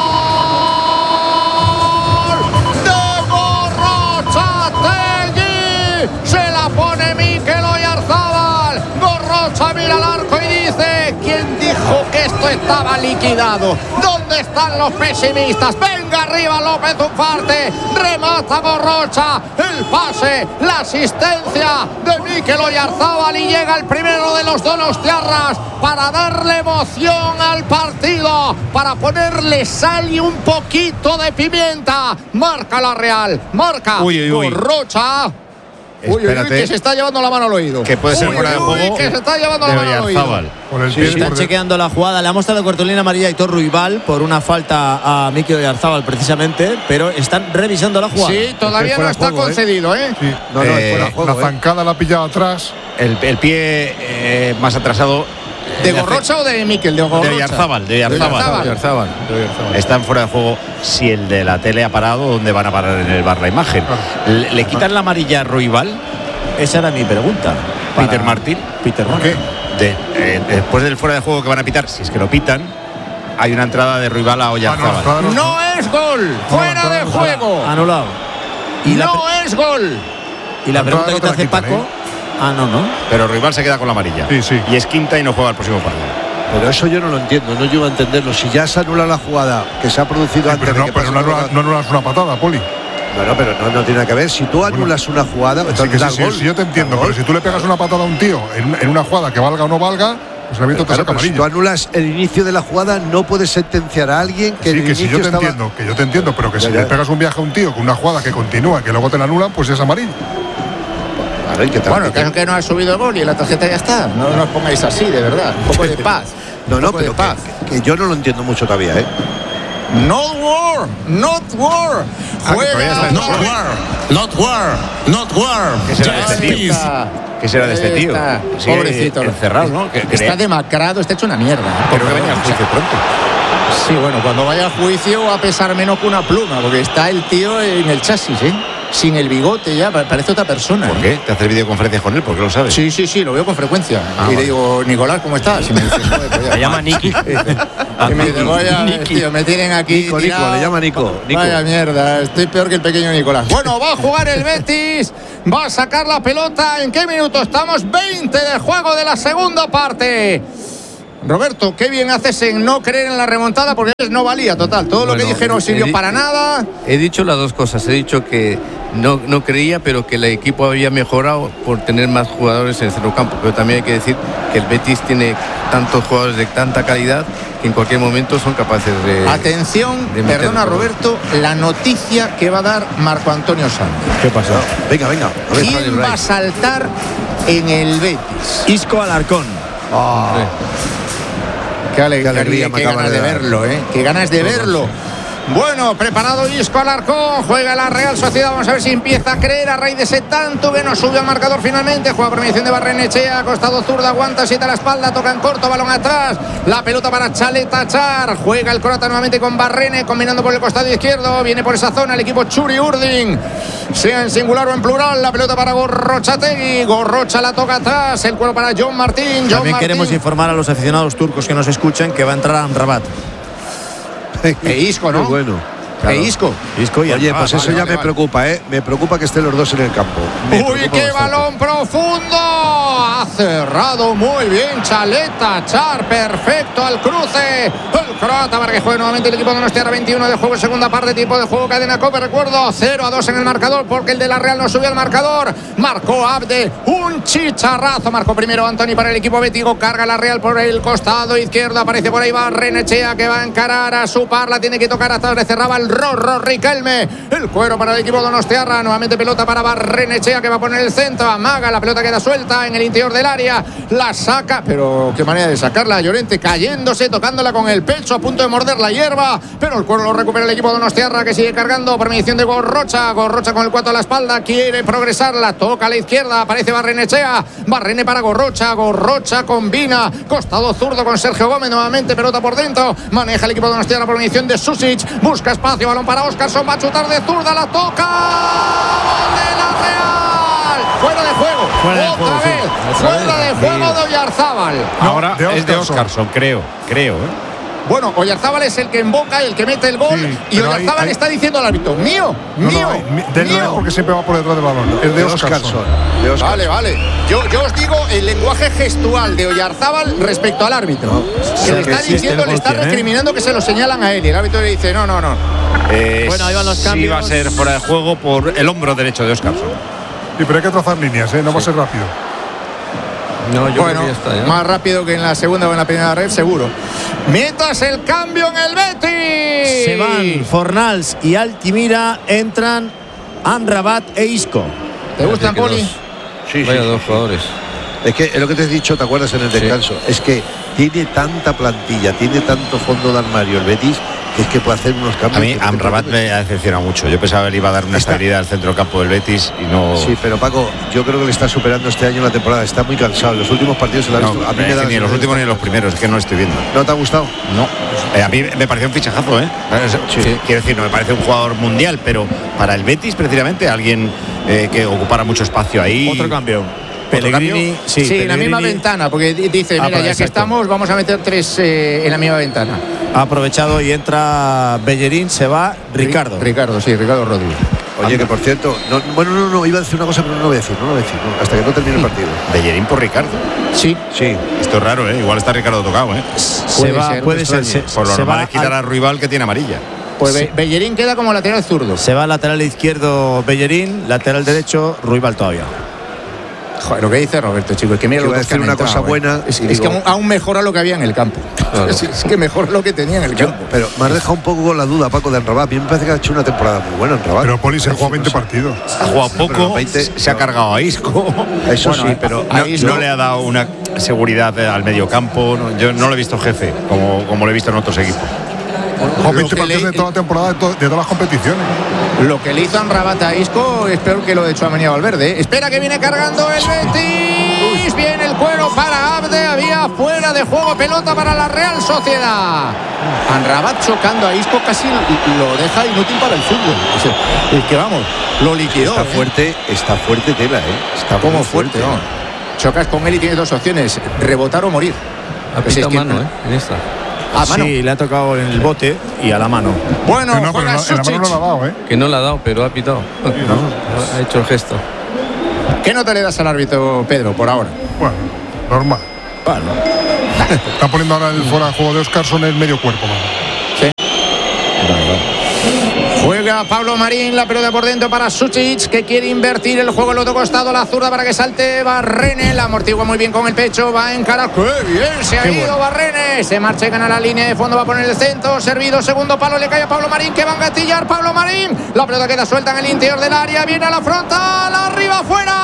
Se la pone Mikel Oyarzábal. Gorrocha mira al arco y dice: ¿quién dijo que esto estaba liquidado? ¿Dónde están los pesimistas? Venga arriba López Ufarte. Remata Gorrocha. El pase, la asistencia de Mikel Oyarzábal y llega el primero de los donostiarras para darle emoción al partido, para ponerle sal y un poquito de pimienta. Marca la Real. Marca uy, uy, uy. Gorrocha. Uy, uy, uy, que se está llevando la mano al oído. Que puede ser uy, fuera de juego. Uy, que se está llevando la mano al oído. Por el sí, pie, están por chequeando la jugada. Le ha mostrado cartulina amarilla a Aitor Ruibal por una falta a Mikel Oyarzábal precisamente, pero están revisando la jugada. Sí, todavía no está juego, concedido, ¿eh? ¿eh? Sí. No, no, eh, fuera juego, la zancada eh. la ha pillado atrás. El, el pie eh, más atrasado. ¿De Gorrocha o de Mikel? De Gorrocha. De Oyarzábal. De Oyarzábal. Están fuera de juego. Si el de la tele ha parado, ¿dónde van a parar en el bar la imagen? ¿Le, le quitan la amarilla a Ruibal? Esa era mi pregunta. Peter Martín. Peter Martín. De, eh, después del fuera de juego que van a pitar, si es que lo pitan, hay una entrada de Ruibal a Oyarzábal. Ah, no, no, no es gol. Fuera no, de juego. Anulado. Y no es gol. Y la, la pregunta que te hace quitan, Paco. ¿eh? Ah, no, no. Pero Ruibal se queda con la amarilla. Sí, sí. Y es quinta y no juega el próximo partido. Pero eso yo no lo entiendo, no llego a entenderlo. Si ya se anula la jugada que se ha producido sí, antes pero no, de que pero no, no, no anulas una patada, Poli. Bueno, pero no, no tiene nada que ver. Si tú anulas una jugada, sí, que sí, sí, gol. Sí, yo te entiendo, pero si tú le pegas una patada a un tío en, en una jugada que valga o no valga, pues el árbitro te saca amarilla. Si tú anulas el inicio de la jugada, no puedes sentenciar a alguien que sí, el que si yo te estaba... entiendo, que yo te entiendo, pero que ya, si ya. le pegas un viaje a un tío con una jugada que continúa y que luego te la anulan, pues es amarilla. Vale, ¿qué tal? Bueno, el caso es que no ha subido el gol y la tarjeta ya está. No, no os pongáis así, de verdad. Un poco de paz. No, no, pero paz. Que, que yo no lo entiendo mucho todavía, ¿eh? Not war, not war. Juega. Not war, not war, not war. ¿Qué será de este tío? ¿Qué será de este tío? Sí, pobrecito. Encerrado, ¿no? Que, que está demacrado, está hecho una mierda. Pero que venía al juicio pronto. Sí, bueno, cuando vaya a juicio va a pesar menos que una pluma, porque está el tío en el chasis, ¿eh? Sin el bigote ya, parece otra persona. ¿Por qué? ¿Te haces videoconferencias con él? ¿Por qué lo sabes? Sí, sí, sí, lo veo con frecuencia. Ah, y vale. le digo, Nicolás, ¿cómo estás? Y me dice, joder, pues ya. Le llama Niki. Y me dice, vaya, tío, me tienen aquí Nico, tirado. Nico, le llama Nico, Nico. Vaya mierda, estoy peor que el pequeño Nicolás. Bueno, va a jugar el Betis, va a sacar la pelota. ¿En qué minuto estamos? veinte de juego de la segunda parte. Roberto, qué bien haces en no creer en la remontada, porque no valía, total. Todo bueno, lo que dije no sirvió he, para nada. He dicho las dos cosas. He dicho que no, no creía, pero que el equipo había mejorado por tener más jugadores en el centrocampo. Pero también hay que decir que el Betis tiene tantos jugadores de tanta calidad que en cualquier momento son capaces de... Atención, de perdona Roberto, la noticia que va a dar Marco Antonio Sanz. ¿Qué pasa? Venga, venga. A ver, ¿quién va a saltar en el Betis? Isco Alarcón. Oh. Qué alegría, qué, alegría, qué ganas de, de verlo, ¿eh? Qué ganas de verlo. Bueno, preparado Isco Alarcón, juega la Real Sociedad, vamos a ver si empieza a creer a raíz de ese tanto que no sube al marcador finalmente. Juega por mediación de Barrenechea, costado zurda, aguanta, siete a la espalda, toca en corto, balón atrás, la pelota para Chaleta Char, juega el croata nuevamente con Barrene, combinando por el costado izquierdo, viene por esa zona el equipo Churi Urdin, sea en singular o en plural, la pelota para Gorrochategui, Gorrocha la toca atrás, el cuero para John Martín. John También Martín. Queremos informar a los aficionados turcos que nos escuchen que va a entrar a Amrabat. E Isco, ¿no? Muy bueno. Claro. E Isco. Isco y Oye, pues ah, eso vale, ya vale, me vale. preocupa, ¿eh? Me preocupa que estén los dos en el campo. Me Uy, qué balón profundo. ha cerrado muy bien Chaleta Char, perfecto al cruce. El croata para que juegue nuevamente el equipo de Donostiarra. Veintiuno de juego, segunda parte, tiempo de juego, cadena COPE. Recuerdo, cero a dos en el marcador porque el de la Real no subió al marcador. Marcó Abde, un chicharrazo. Marcó primero Antoni para el equipo bético. Carga la Real por el costado izquierdo. Aparece por ahí Barrenechea que va a encarar a su par. La tiene que tocar hasta donde cerraba el Rorro Riquelme. El cuero para el equipo de Donostiarra. Nuevamente pelota para Barrenechea que va a poner el centro. Amaga, la pelota queda suelta en el interior del área. La saca, pero qué manera de sacarla. Llorente cayéndose, tocándola con el pecho, a punto de morder la hierba. Pero el cuero lo recupera el equipo de Donostiarra que sigue cargando. Por mediación de Gorrocha. Gorrocha con el cuatro a la espalda. Quiere progresar. La toca a la izquierda. Aparece Barrenechea. Barrene para Gorrocha. Gorrocha combina. Costado zurdo con Sergio Gómez. Nuevamente pelota por dentro. Maneja el equipo de Donostiarra por mediación de Susic. Busca espacio. Balón para Óscarson. Va a chutar de zurda. La toca. ¡Gol de la Real! Fuera de juego. Fuera de Otra juego, vez. sí. Fuera de juego de Oyarzábal. Ahora de es de Óscarson, creo. Creo, ¿eh? Bueno, Oyarzábal es el que emboca, el que mete el gol. Sí, y Oyarzábal hay, hay... está diciendo al árbitro: mío, no, mío. No, de mío. No, porque siempre va por detrás del balón. Es de, de Óscarson. Vale, vale. Yo, yo os digo el lenguaje gestual de Oyarzábal respecto al árbitro. No, que le está sí, diciendo, le está recriminando ¿eh? que se lo señalan a él. Y el árbitro le dice: no, no, no. Eh, bueno, ahí van los cambios. Sí, va a ser fuera de juego por el hombro derecho de Óscarson. Sí, pero hay que trazar líneas, ¿eh? No sí. va a ser rápido. No, yo bueno, creo que ya está, ¿eh? Más rápido que en la segunda o en la primera red, seguro. Mientras el cambio en el Betis. Se van Fornals y Altimira, entran Amrabat e Isco. ¿Te gustan, Poli? Sí, sí, Vaya sí, dos sí. jugadores. Es que es lo que te he dicho, ¿te acuerdas en el descanso? Sí. Es que tiene tanta plantilla, tiene tanto fondo de armario el Betis, que es que puede hacer unos cambios. A mí Amrabat me ha decepcionado mucho. Yo pensaba que le iba a dar una estabilidad al centrocampo del Betis y no. Sí, pero Paco, yo creo que le está superando este año la temporada. Está muy cansado. En los últimos partidos se la ha visto. No, a mí me da ni en los últimos ni en los primeros, es que no lo estoy viendo. ¿No te ha gustado? No. Eh, a mí me pareció un fichajazo, ¿eh? Sí. Quiero decir, no me parece un jugador mundial, pero para el Betis, precisamente, alguien eh, que ocupara mucho espacio ahí. Otro cambio. Pellegrini, sí, sí Pellegrini. En la misma ventana, porque dice, mira, ah, ya exacto. que estamos, vamos a meter tres eh, en la misma ventana. Ha aprovechado y entra Bellerín, se va Ricardo. Ricardo, sí, Ricardo Rodríguez. Oye, que por cierto, no, bueno, no, no, iba a decir una cosa, pero no lo voy a decir, no lo voy a decir, no, hasta que no termine el partido. Bellerín por Ricardo. Sí. Sí. Esto es raro, ¿eh? Igual está Ricardo tocado, ¿eh? Se puede va, ser, puede ser. Se, por lo normal es quitar al... a Ruibal que tiene amarilla. Pues sí. Bellerín queda como lateral zurdo. Se va lateral izquierdo Bellerín, lateral derecho Ruibal todavía. Joder, lo que dice Roberto, chicos, es que mira que lo que hacer una entrado, cosa buena. Es, es que aún, aún mejora lo que había en el campo. Claro. Es, es que mejora lo que tenía en el Yo, campo. Pero me has dejado un poco con la duda, Paco, de Amrabat. A mí me parece que ha hecho una temporada muy buena Amrabat. Pero Poli se ha jugado veinte partidos. Ha jugado poco, veinte, se ha cargado a Isco. Eso bueno, sí, pero no, Isco no le ha dado una seguridad al medio campo. No, yo no lo he visto jefe, como, como lo he visto en otros equipos. Bueno, veinte partidos le, de toda la temporada, de, to, de todas las competiciones. Lo que le hizo Amrabat a Isco es peor que lo de Tchouaméni a Valverde. ¿eh? Espera que viene cargando el Betis. Viene el cuero para Abde. Había fuera de juego, pelota para la Real Sociedad. Amrabat chocando a Isco casi lo deja inútil para el fútbol. Es que vamos, lo liquidó. Está ¿eh? fuerte, está fuerte tela, ¿eh? Está como fuerte. fuerte ¿no? Chocas con él y tienes dos opciones: rebotar o morir. Ha pitado pues mano, ¿eh? En esta. Ah, sí, le ha tocado en el bote y a la mano. Bueno, no, pero en, la, en la mano no la ha dado, ¿eh? Que no la ha dado, pero ha pitado. Sí, ¿no? Ha hecho el gesto. ¿Qué nota le das al árbitro, Pedro, por ahora? Bueno, normal. Bueno. Está poniendo ahora el fuera de juego de Óscarson el medio cuerpo, ¿no? Sí. Juega Pablo Marín, la pelota por dentro para Susic, que quiere invertir el juego al otro costado, la zurda para que salte Barrene, la amortigua muy bien con el pecho, va a encarar, ¡qué bien se ha Qué ido bueno. Barrene! Se marcha y gana la línea de fondo, va a poner el centro, servido, segundo palo, le cae a Pablo Marín, que va a engatillar Pablo Marín, la pelota queda suelta en el interior del área, viene a la frontal, arriba, afuera.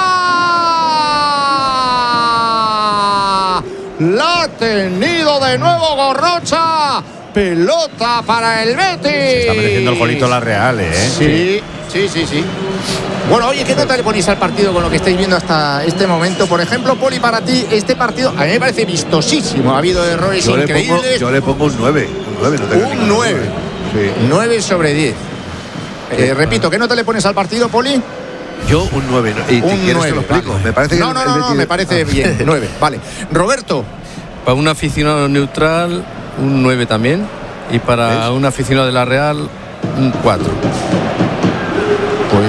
La ha tenido de nuevo Gorrocha. Pelota para el Betis. Se está mereciendo el golito la Real, ¿eh? Sí, sí, sí, sí. Bueno, oye, ¿qué nota le ponéis al partido con lo que estáis viendo hasta este momento? Por ejemplo, Poli, para ti, este partido a mí me parece vistosísimo. Ha habido errores yo increíbles. Le pongo, yo le pongo un nueve. Un nueve, no te un nueve. Sí. nueve sobre diez. Eh, repito, ¿qué nota le pones al partido, Poli? Yo un nueve. ¿Y un nueve, te lo explico? Vale. Me parece que no, no, no, no, me parece bien. nueve, vale. Roberto. Para un aficionado neutral, un nueve también. Y para ¿ves? Un aficionado de la Real, un cuatro. Pues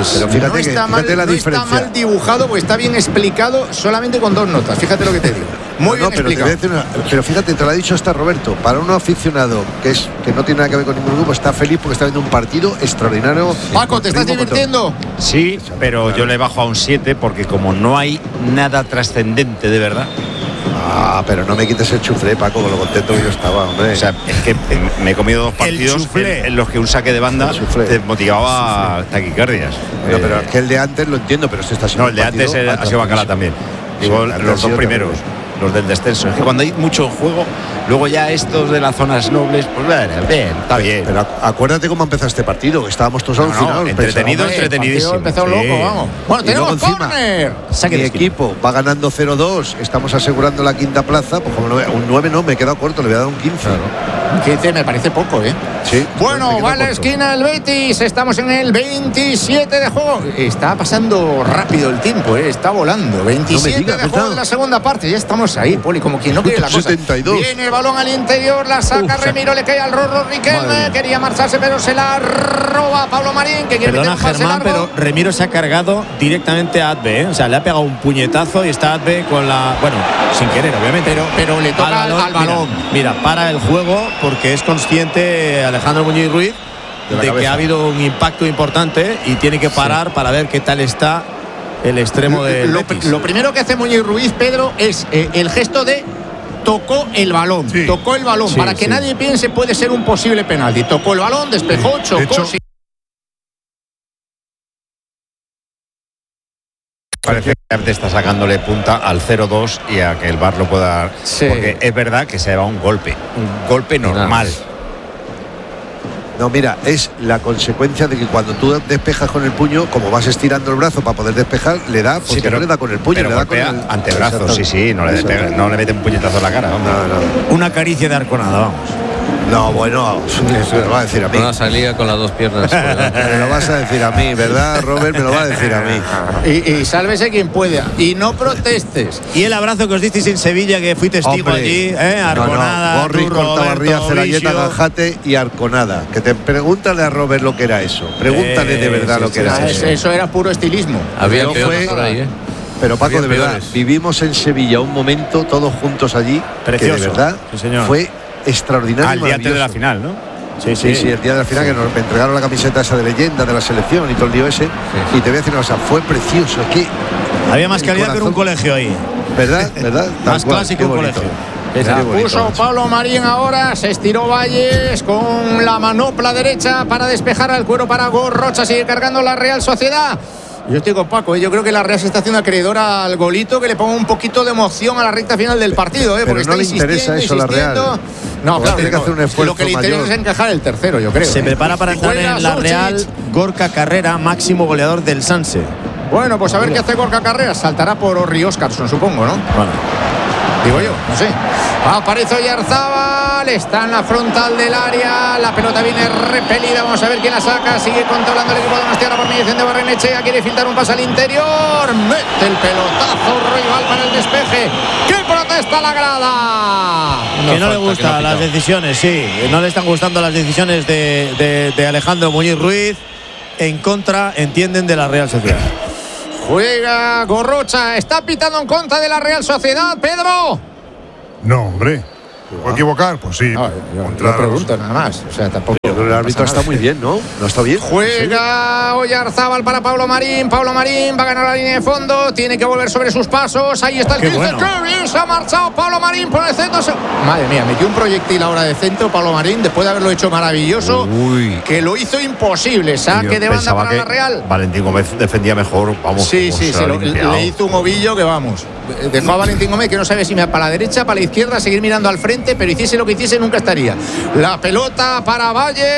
pues pero fíjate no, que, está, fíjate mal, la no diferencia. está mal dibujado, porque está bien explicado solamente con dos notas. Fíjate lo que te digo. Muy no, bien no, pero, te voy a decir una, pero fíjate, te lo ha dicho hasta Roberto. Para un aficionado que es que no tiene nada que ver con ningún grupo, está feliz porque está viendo un partido extraordinario. Paco, ¿te estás divirtiendo? Sí, pero yo le bajo a un siete porque como no hay nada trascendente de verdad. Ah, pero no me quites el chuflé, Paco, con lo contento que yo estaba, hombre. O sea, es que me he comido dos partidos en, en los que un saque de banda te motivaba taquicardias. No, eh, pero es que el de antes lo entiendo, pero este está siendo No, el de antes eh, ha sido bacala también. Digo, Sí, los dos primeros, los del descenso. Es que cuando hay mucho juego, luego ya estos de las zonas nobles, pues bueno, bien, está bien. Pero acuérdate cómo empezó este partido, que estábamos todos No, no, alucinados. entretenido, Pensamos, entretenidísimo. Empezó Sí. loco, vamos. Bueno, Y tenemos luego encima, córner. Mi equipo va ganando cero dos, estamos asegurando la quinta plaza, pues como no, un nueve no, me he quedado corto, le voy a dar un quince. quince me parece poco, ¿eh? Sí. Bueno, me va a la quedo corto. esquina el Betis, estamos en el veintisiete de juego. Está pasando rápido el tiempo, ¿eh? Está volando. veintisiete digas, de juego de la segunda parte, ya estamos ahí, Poli, como quien no quiere la cosa. setenta y dos. Viene el balón al interior, la saca Uf, Remiro, le cae al Rorro Riquelme, quería marcharse, pero se la roba Pablo Marín, que quiere Perdona, meter un pase Germán, largo. pero Remiro se ha cargado directamente a Adbe, ¿eh? O sea, le ha pegado un puñetazo y está Adbe con la. Bueno, sin querer, obviamente. Pero, pero le toca al, al balón. Mira, mira, para el juego porque es consciente Alejandro Muñiz Ruiz De la de, que cabeza. ha habido un impacto importante y tiene que parar para ver qué tal está el extremo de Lo, lo primero que hace Muñiz Ruiz, Pedro, es eh, el gesto de tocó el balón, Sí. tocó el balón, Sí, para que sí. nadie piense puede ser un posible penalti. Tocó el balón, despejó, De chocó. hecho, sí. Parece que te está sacándole punta al cero dos y a que el V A R lo pueda dar. Sí. Porque es verdad que se va un golpe, un golpe normal. No, mira, es la consecuencia de que cuando tú despejas con el puño, como vas estirando el brazo para poder despejar, le da, porque Sí, pero- no le da con el puño, pero le da con golpea el antebrazo, sí, sí, no le, Exacto. pega- no le mete un puñetazo en la cara. hombre. No, no. Una caricia de arconada, vamos. No, bueno, me lo va a decir a mí. Una salida con las dos piernas. por delante. Me lo vas a decir a mí, ¿verdad, Robert? Me lo va a decir a mí. Y, y sálvese quien pueda. Y no protestes. Y el abrazo que os disteis en Sevilla, que fui testigo Hombre, allí, ¿eh? Arconada, no, no. Borri, tú, Cortabarría, Roberto, Celayeta, Vicio. Ganjate y Arconada. Que te pregúntale a Robert lo que era eso. Pregúntale de Eh, verdad sí, lo que sí, era Ah, eso. es- eso era puro estilismo. Había Pero peores fue- por ahí, ¿eh? Pero Paco, Había de verdad, peores. vivimos en Sevilla un momento todos juntos allí Precioso. que de verdad Sí, señor. fue extraordinario. Al y día antes de la maravilloso. final, ¿no? Sí, Sí, sí, el día de la final que nos entregaron la camiseta esa de leyenda de la selección y todo el lío ese. Y te voy a decir una cosa, fue precioso. Es que Había más el calidad que en un corazón- colegio ahí. ¿Verdad? ¿Verdad? Tal Más cual, clásico qué un bonito. colegio. Qué La bonito, puso macho. Pablo Marín ahora, se estiró Valles con la manopla derecha para despejar al cuero para Gorrocha, sigue cargando la Real Sociedad. Yo estoy con Paco, ¿eh? Yo creo que la Real se está haciendo acreedora al golito que le ponga un poquito de emoción a la recta final del partido, ¿eh? Pero Porque no está le insistiendo, interesa eso a la insistiendo. Real. No, Porque claro, tiene que no. hacer un esfuerzo Lo que le interesa mayor. es encajar el tercero, yo creo. Se ¿eh? prepara para entrar Juega en la Susic. Real Gorka Carrera, máximo goleador del Sanse. Bueno, pues a ver qué hace Gorka Carreras. Saltará por Orri Óscarson, supongo, ¿no? Bueno, Digo yo, no sé. Aparece Oyarzábal, está en la frontal del área, la pelota viene repelida, vamos a ver quién la saca, sigue controlando el equipo de Donostiarra por mediación de Barrenechea, quiere filtrar un pase al interior, mete el pelotazo rival para el despeje. ¿Qué protesta la grada? que no le falta, que gustan no ha las pitado. decisiones, sí. No le están gustando las decisiones de, de- de Alejandro Muñiz Ruiz. En contra, entienden, de la Real Sociedad. Juega Gorrocha, está pitando en contra de la Real Sociedad, Pedro. No, hombre. ¿Se puede equivocar? Pues sí. No, yo, Contra yo pregunto nada más. O sea, tampoco. Yo creo que el árbitro pasa está nada. muy bien, ¿no? ¿No está bien? Juega Oyarzábal para Pablo Marín. Pablo Marín va a ganar la línea de fondo. Tiene que volver sobre sus pasos. Ahí está el Qué quince. bueno. ¡Qué bien se ha marchado Pablo Marín por el centro! Se- Madre mía, metió un proyectil ahora de centro Pablo Marín después de haberlo hecho maravilloso. Uy. Que lo hizo imposible. Saque de banda Pensaba para que la Real. Valentín Gómez defendía mejor. Vamos, Sí, cómo sí, se sí, lo ha lo- limpiado. le hizo un ovillo que vamos. Dejó a Valentín Gómez que no sabe si me para la derecha, para la izquierda, seguir mirando al frente, pero hiciese lo que hiciese nunca estaría. La pelota para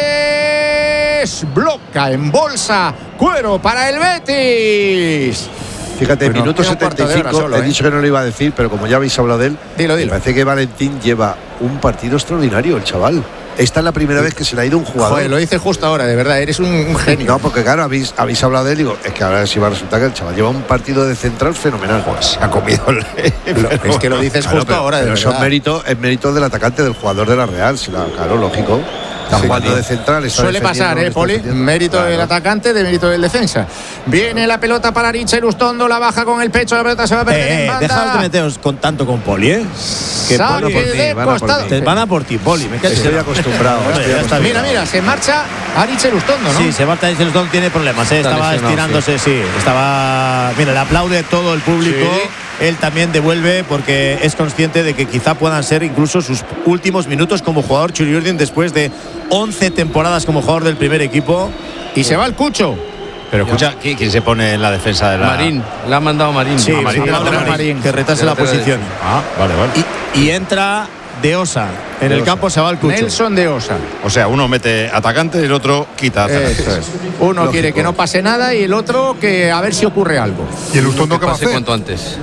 Valles, bloca en bolsa, cuero para el Betis. Fíjate, Bueno, minuto queda un cuarto de setenta y hora cinco, solo, he ¿eh? dicho que no lo iba a decir, pero como ya habéis hablado de él, Dilo, dilo. me parece que Valentín lleva un partido extraordinario, el chaval. Esta es la primera vez que se le ha ido un jugador. Joder, lo dices justo ahora, de verdad, eres un, un genio. No, porque claro, habéis, habéis hablado de él y digo, es que ahora sí va a resultar que el chaval lleva un partido de central fenomenal. Pues se ha comido el. Es que lo dices Claro, justo pero- ahora, de pero eso es verdad. mérito, es mérito del atacante, del jugador de la Real, sí, la- claro, lógico. Está jugando de central. Suele pasar, ¿eh, Poli? Mérito claro. del atacante, de mérito del defensa. Viene la pelota para Richa Irustondo, la baja con el pecho, la pelota se va a perder eh, en banda. Deja de meteos con tanto con Poli, ¿eh? Que Poli por ti, van, a por Te van a por ti, Poli. Me estoy acostumbrado. Estoy acostumbrado. Mira, mira, se marcha Richa Irustondo, ¿no? Sí, se marcha Richa Irustondo, tiene problemas, ¿eh? Estaba estirándose, sí. sí. Estaba. Mira, le aplaude todo el público. Sí. Él también devuelve porque es consciente de que quizá puedan ser incluso sus últimos minutos como jugador Churi Urdin después de once temporadas como jugador del primer equipo. Y se va el Cucho. Pero escucha, ¿quién se pone en la defensa de la...? Marín, la ha mandado Marín. Sí, a Marín, sí, Marín, Marín que retase la posición. Ah, vale, vale. Y, y entra De Osa. En de el Osa. Campo se va el Cucho. Nelson De Osa. O sea, uno mete atacante y el otro quita atacantes. Eso es. Uno Lógico. quiere que no pase nada y el otro que a ver si ocurre algo. ¿Y el Ustondo qué va a hacer? Cuanto antes.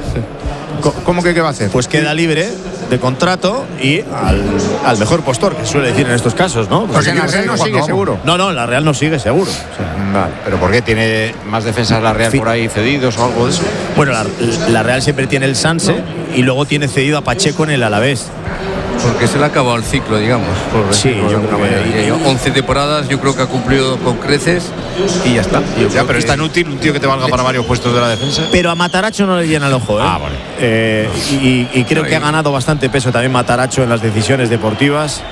¿Cómo que qué va a hacer? Pues queda libre de contrato y al, al mejor postor, que suele decir en estos casos, ¿no? Pues en la Real no sigue, vamos. seguro. No, no, la Real no sigue, seguro. O sea, vale. ¿Pero por qué? ¿Tiene más defensas la Real por ahí cedidos o algo de eso? Bueno, la, la Real siempre tiene el Sanse ¿no? y luego tiene cedido a Pacheco en el Alavés. Porque se le ha acabado el ciclo, digamos. Por sí, yo creo que y, once temporadas, yo creo que ha cumplido con creces y ya está. Yo ya, pero es tan útil un tío que te valga para varios puestos de la defensa. Pero a Mataracho no le llena el ojo, ¿eh? Ah, vale. Eh, y, y creo que ha ganado bastante peso también Mataracho en las decisiones deportivas.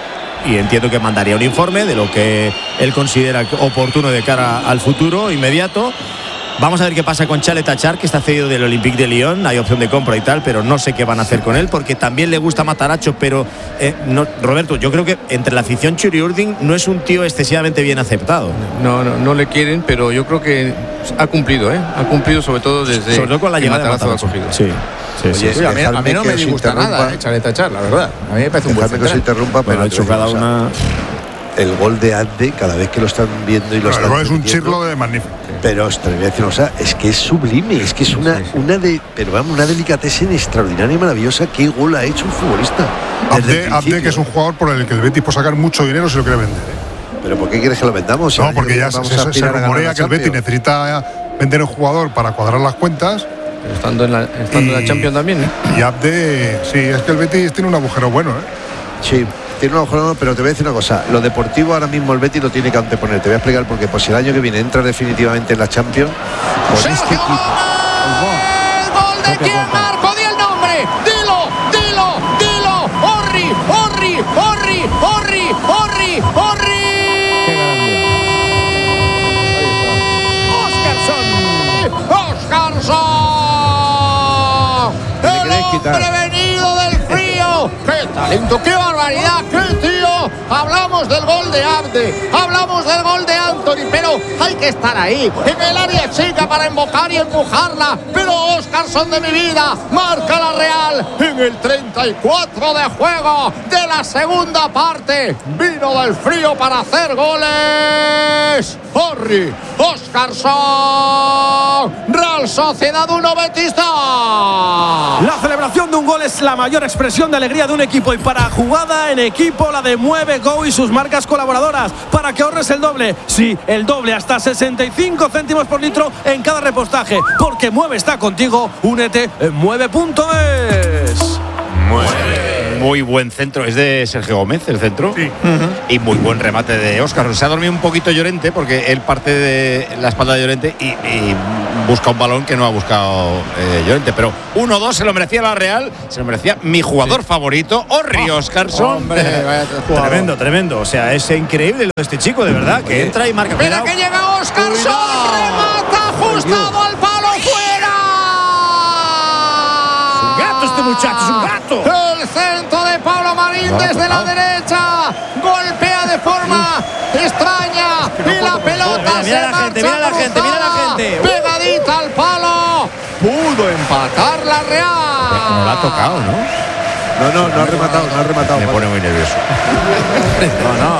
Y entiendo que mandaría un informe de lo que él considera oportuno de cara al futuro inmediato. Vamos a ver qué pasa con Chalet Achar, que está cedido del Olympique de Lyon. Hay opción de compra y tal, pero no sé qué van a hacer con él, porque también le gusta Mataracho, pero eh, no, Roberto, yo creo que entre la afición Churi Urdin no es un tío excesivamente bien aceptado. No, no, no le quieren, pero yo creo que ha cumplido, ¿eh? Ha cumplido sobre todo desde sobre todo con la llegada de Mataracho. Sí. Sí, Oye, sí, sí. A, mí, a mí no me disgusta nada, eh, Chalet Achar, la verdad. A mí me parece un buen que se interrumpa, pero ha hecho cada una. El gol de Abde, cada vez que lo están viendo y lo claro, están es un chirlo de magnífico. Pero os te voy a decir, o sea, es que es sublime, es que es una, sí, sí. una de, pero vamos, una delicatessen extraordinaria y maravillosa. Qué gol ha hecho un futbolista. Abde, Abde, que es un jugador por el que el Betis puede sacar mucho dinero si lo quiere vender. ¿eh? ¿Pero por qué quieres que lo vendamos? No, porque ya se, se, se rumorea que el Betis necesita vender un jugador para cuadrar las cuentas. Pero estando en la, estando y, en la Champions también, ¿eh? Y Abde, sí, es que el Betis tiene un agujero bueno, ¿eh? Sí. Tiene un ojo, pero te voy a decir una cosa. Lo deportivo ahora mismo el Betis lo tiene que anteponer. Te voy a explicar por qué. Pues si el año que viene entra definitivamente en la Champions, con este equipo. ¡El gol de quién, Marco! ¡Di el nombre! ¡Dilo! ¡Dilo! ¡Dilo! ¡Orri! ¡Orri! ¡Orri! ¡Orri! ¡Orri! ¡Orri! ¡Oscarson! ¡Oscarson! ¡El hombre venido del frío! ¡Qué talento! ¡Qué barbaridad! ¡Qué tío! Hablamos del gol de Abde, hablamos del gol de Anthony, pero hay que estar ahí, en el área chica para invocar y empujarla. Pero Oscarson de mi vida marca la Real en el treinta y cuatro de juego de la segunda parte. Vino del frío para hacer goles. Orri, Oscarson, Real Sociedad uno, Betis dos. La celebración de un gol es la mayor expresión de alegría de un equipo, y para jugada en equipo la de Mueve Go y sus marcas colaboradoras, para que ahorres el doble, sí, el doble, hasta sesenta y cinco céntimos por litro en cada repostaje, porque Mueve está contigo. Únete en mueve punto es. Mueve. Muy buen centro, es de Sergio Gómez el centro, sí. uh-huh. Y muy buen remate de Óscar. Se ha dormido un poquito Llorente porque él parte de la espalda de Llorente y, y busca un balón que no ha buscado eh, Llorente, pero uno dos se lo merecía la Real, se lo merecía mi jugador sí. favorito, Orri oh, Óscarson. Hombre, vaya tremendo, tremendo, o sea, es increíble lo de este chico, de verdad, que entra y marca. Mira que llega Óscarson, remata ajustado al palo, fuera. Es un gato este muchacho, es un gato. El centro de Pablo Marín no, desde no. la derecha, golpea de forma extraña y la pelota mira, mira se la marcha gente, mira la gente, mira la gente. Pegadita al palo, pudo empatar la Real. No la ha tocado, ¿no? No, no, no ha rematado, no ha rematado. Me pone muy nervioso. No, no.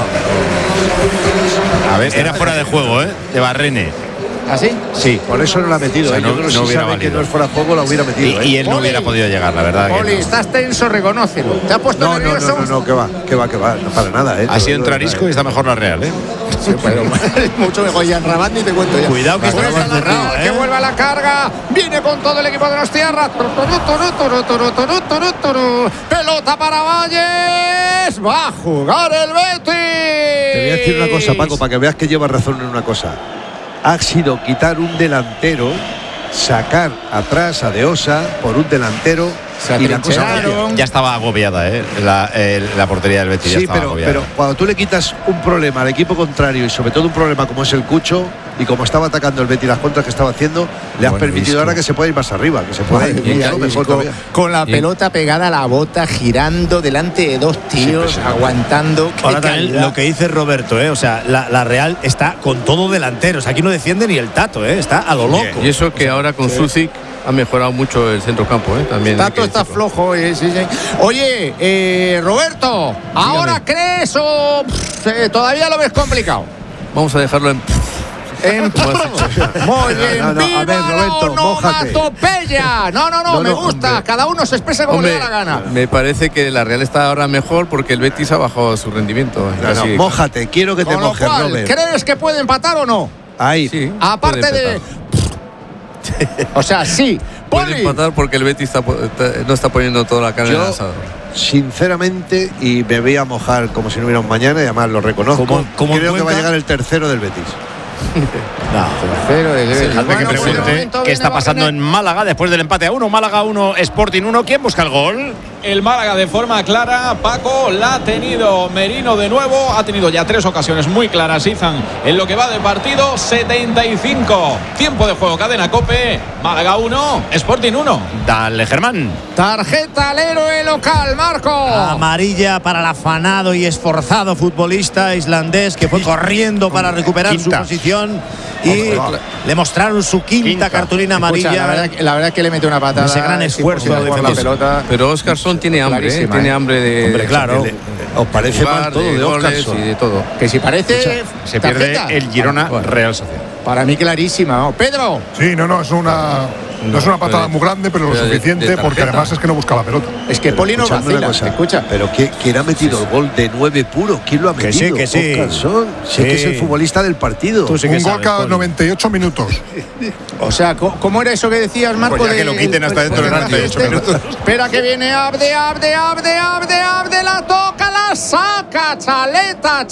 A ver, era fuera de juego, ¿eh? De Barrene. ¿Así? Sí. Por eso no la ha metido. O sea, Yo no, creo que no si hubiera sabe valido. que no es fuera de juego, la hubiera metido. Y, ¿eh? y él no Poli, hubiera podido llegar, la verdad. Poli, que no. estás tenso, reconócelo. ¿Te ha puesto no, nervioso? No, no, no, no, que va, que va, que va. No para nada, ¿eh? Ha sido entrar Isco y está mejor la Real, ¿eh? Sí, pero mucho mejor. Ya en Rabat ni te cuento ya. Cuidado que está la Real, ¿eh? Que vuelva a la carga. Viene con todo el equipo de los tierras. Pelota para Valle. Betis. Va a jugar el Betis. Te voy a decir una cosa, Paco, para que veas que llevas razón en una cosa. Ha sido quitar un delantero, sacar atrás a De Osa por un delantero. Y la cosa ya, ya estaba agobiada, ¿eh? La, eh, la portería del Betis. Sí, ya estaba pero, agobiada. pero cuando tú le quitas un problema al equipo contrario y sobre todo un problema como es el Cucho y como estaba atacando el Betis las contras que estaba haciendo, le has Bueno, permitido visto. ahora que se pueda ir más arriba, que se pueda ir Mira, mucho mejor con, todavía. con la pelota pegada a la bota, girando delante de dos tíos, aguantando. Ahora también lo que dice Roberto, ¿eh? O sea, la, la Real está con todo delanteros. Aquí no defiende ni el Tato, ¿eh? Está a lo loco. Y eso que ahora con sí. Susic ha mejorado mucho el centrocampo, ¿eh? También. Tato está flojo, eh, sí, sí. Oye, eh, Roberto, ¿ahora crees o pff, eh, todavía lo ves complicado? Vamos a dejarlo en. En Muy bien, No, no, no, ¡viva a ver, Roberto, la mójate. onomatopeya! No, no, no, No, me no, gusta. hombre. Cada uno se expresa como Hombre, le da la gana. me parece que la Real está ahora mejor porque el Betis ha bajado su rendimiento. No, Casi- no, mójate, quiero que te Con lo mojes, cual, Robert. ¿crees que puede empatar o no? Ahí. Sí, Aparte puede de. empatar. O sea, sí. Puede Poli. empatar porque el Betis está po- está- no está poniendo toda la carne en el Yo, asador. sinceramente, y me voy a mojar como si no hubiera un mañana, y además lo reconozco, Como- como creo que cuenta- va a llegar el tercero del Betis. Tercero de Betis. Dejadme Bueno, que pues de pregunte momento qué viene está pasando Barcelona. en Málaga después del empate a uno. Málaga uno, Sporting uno. ¿Quién busca el gol? El Málaga de forma clara, Paco, la ha tenido Merino de nuevo, ha tenido ya tres ocasiones muy claras, Izan, en lo que va de partido, setenta y cinco, tiempo de juego, cadena COPE, Málaga uno, Sporting uno. Dale, Germán. Tarjeta al héroe local, Marco. Amarilla para el afanado y esforzado futbolista islandés que fue corriendo para recuperar Quinta. su posición y le mostraron su quinta, Quinta. cartulina amarilla. Escucha, la, verdad, que- la verdad es que le mete una patada. Ese gran es esfuerzo imposible jugar la defensivo. pelota. Pero Oscarson tiene hambre, ¿eh? Clarísima, tiene ¿eh? hambre de. Hombre, claro. de- ¿Os parece jugar, mal todo de goles Oscarson? y de todo. Que si parece. Se pierde tarjeta. el Girona Bueno. Real Sociedad. Para mí, clarísima. ¿no? Pedro. Sí, no, no, es una. No, es una patada pero- muy grande, pero lo pero de- suficiente de porque tarjeta. además es que no busca la pelota. Es que Poli no Escuchadme una vacila. cosa, Escucha. Pero ¿quién, quién ha metido el gol de nueve puro? ¿Quién lo ha Que metido? sí, que sí. Oscarson. Si Sí. es que es el futbolista del partido. Tú sí que Un gol sabes, cada Poli. noventa y ocho minutos. O sea, ¿cómo, cómo era eso que decías, Marco? Pues ya de- que lo quiten hasta dentro de del- noventa y ocho este? minutos. Espera que viene Abde, Abde, Abde, Abde, Abde, la toca, la saca, Chaleta,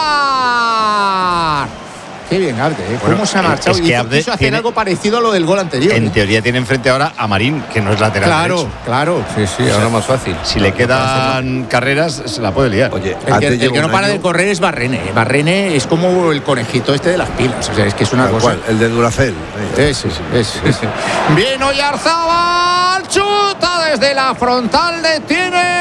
Char. Qué bien, Abde, ¿eh? ¿Cómo Bueno, se ha marchado? es que Hizo- Abde quiso hacer tiene- algo parecido a lo del gol anterior. En ¿eh? teoría tiene enfrente ahora a Marín, que no es lateral Claro, derecho. claro. Sí, sí, ahora más fácil. Si le quedan carreras, se la puede liar. Oye, El que, antes el lleva que no un para año- de correr es Barrene. ¿eh? Barrene es como el conejito este de las pilas. O sea, es que es una Tal cosa. cual, el de Duracell. Ese, ese, ese. Bien, Oyarzabal, chuta desde la frontal, detiene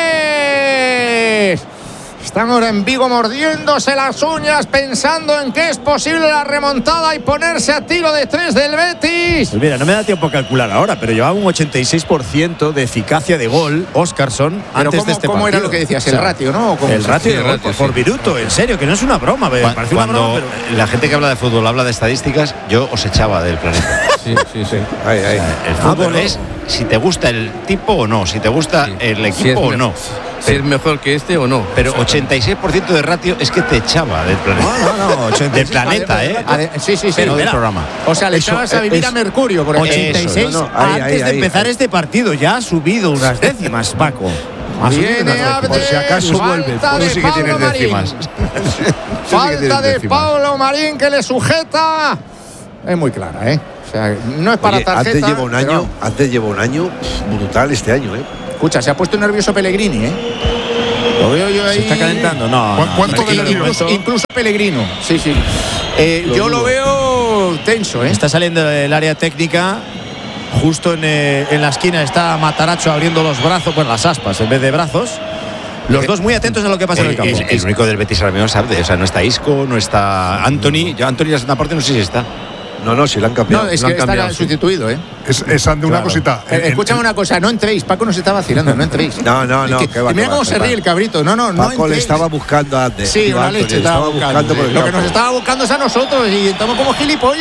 Valles. Están ahora en Vigo mordiéndose las uñas, pensando en que es posible la remontada y ponerse a tiro de tres del Betis. Pues mira, no me da tiempo a calcular ahora, pero llevaba un ochenta y seis por ciento de eficacia de gol Oscarson Pero antes ¿cómo- de este cómo era partido. lo que decías? ¿El ratio, no? ¿O cómo? El ratio Sí, de el gol ratio, por, por sí. minuto, en serio, que no es una broma. me Cuan- parece una Cuando broma, pero... la gente que habla de fútbol habla de estadísticas, yo os echaba del planeta. Sí, sí, sí. Ahí, ahí. El fútbol pero- es si te gusta el tipo o no, si te gusta Sí. el Si equipo es o me- no. Si es mejor que este o no. Pero ochenta y seis por ciento de ratio es que te echaba del planeta. No, no, no, ochenta y seis. Del planeta, ¿eh? Ade- Sí, sí, sí. Pero del Mira, programa. O sea, le Eso, echabas a eh, vivir es- a Mercurio, por ejemplo. ochenta y seis Eso, no, no, ahí, antes ahí, de ahí, empezar ahí. este partido. Ya ha subido unas décimas, Paco. Ha subido Viene unas décimas. Abde, Por si acaso vuelve. falta Tú de sí que tienes Pablo Marín. décimas. Falta de Pablo Marín que le sujeta. Es muy clara, ¿eh? O sea, no es para Oye, tarjeta. antes lleva un pero- año, antes lleva un año pff, brutal este año, ¿eh? Escucha, se ha puesto nervioso Pellegrini, ¿eh? Lo veo yo ahí. ¿Se está calentando? No. ¿Cu- no, cuánto tranquilo, de nervioso? Incluso, incluso Pellegrino. Sí, sí. Eh, Lo yo dudo. lo veo tenso, ¿eh? Está saliendo del área técnica. Justo en, eh, en la esquina está Mataracho abriendo los brazos, bueno, las aspas en vez de brazos. Los dos muy atentos a lo que pasa en el El, campo. el- el único del Betis ahora mismo es Abde. O sea, no está Isco, no está Anthony. Yo Anthony la segunda parte no sé si está. No, no, si la han cambiado. No, es la que han está cambiado, sí. sustituido, ¿eh? Es, es ante una Claro. cosita. Eh, En- Escúchame una cosa, no entréis. Paco nos está vacilando, no entréis. No, no, no, Es que- que va, y mira que cómo va, se que ríe va. el cabrito. No, no, no Paco le entréis. estaba buscando a Abde. Sí, Tío una Anthony, leche le estaba buscando. por el Lo que campo. nos estaba buscando es a nosotros y estamos como gilipollas.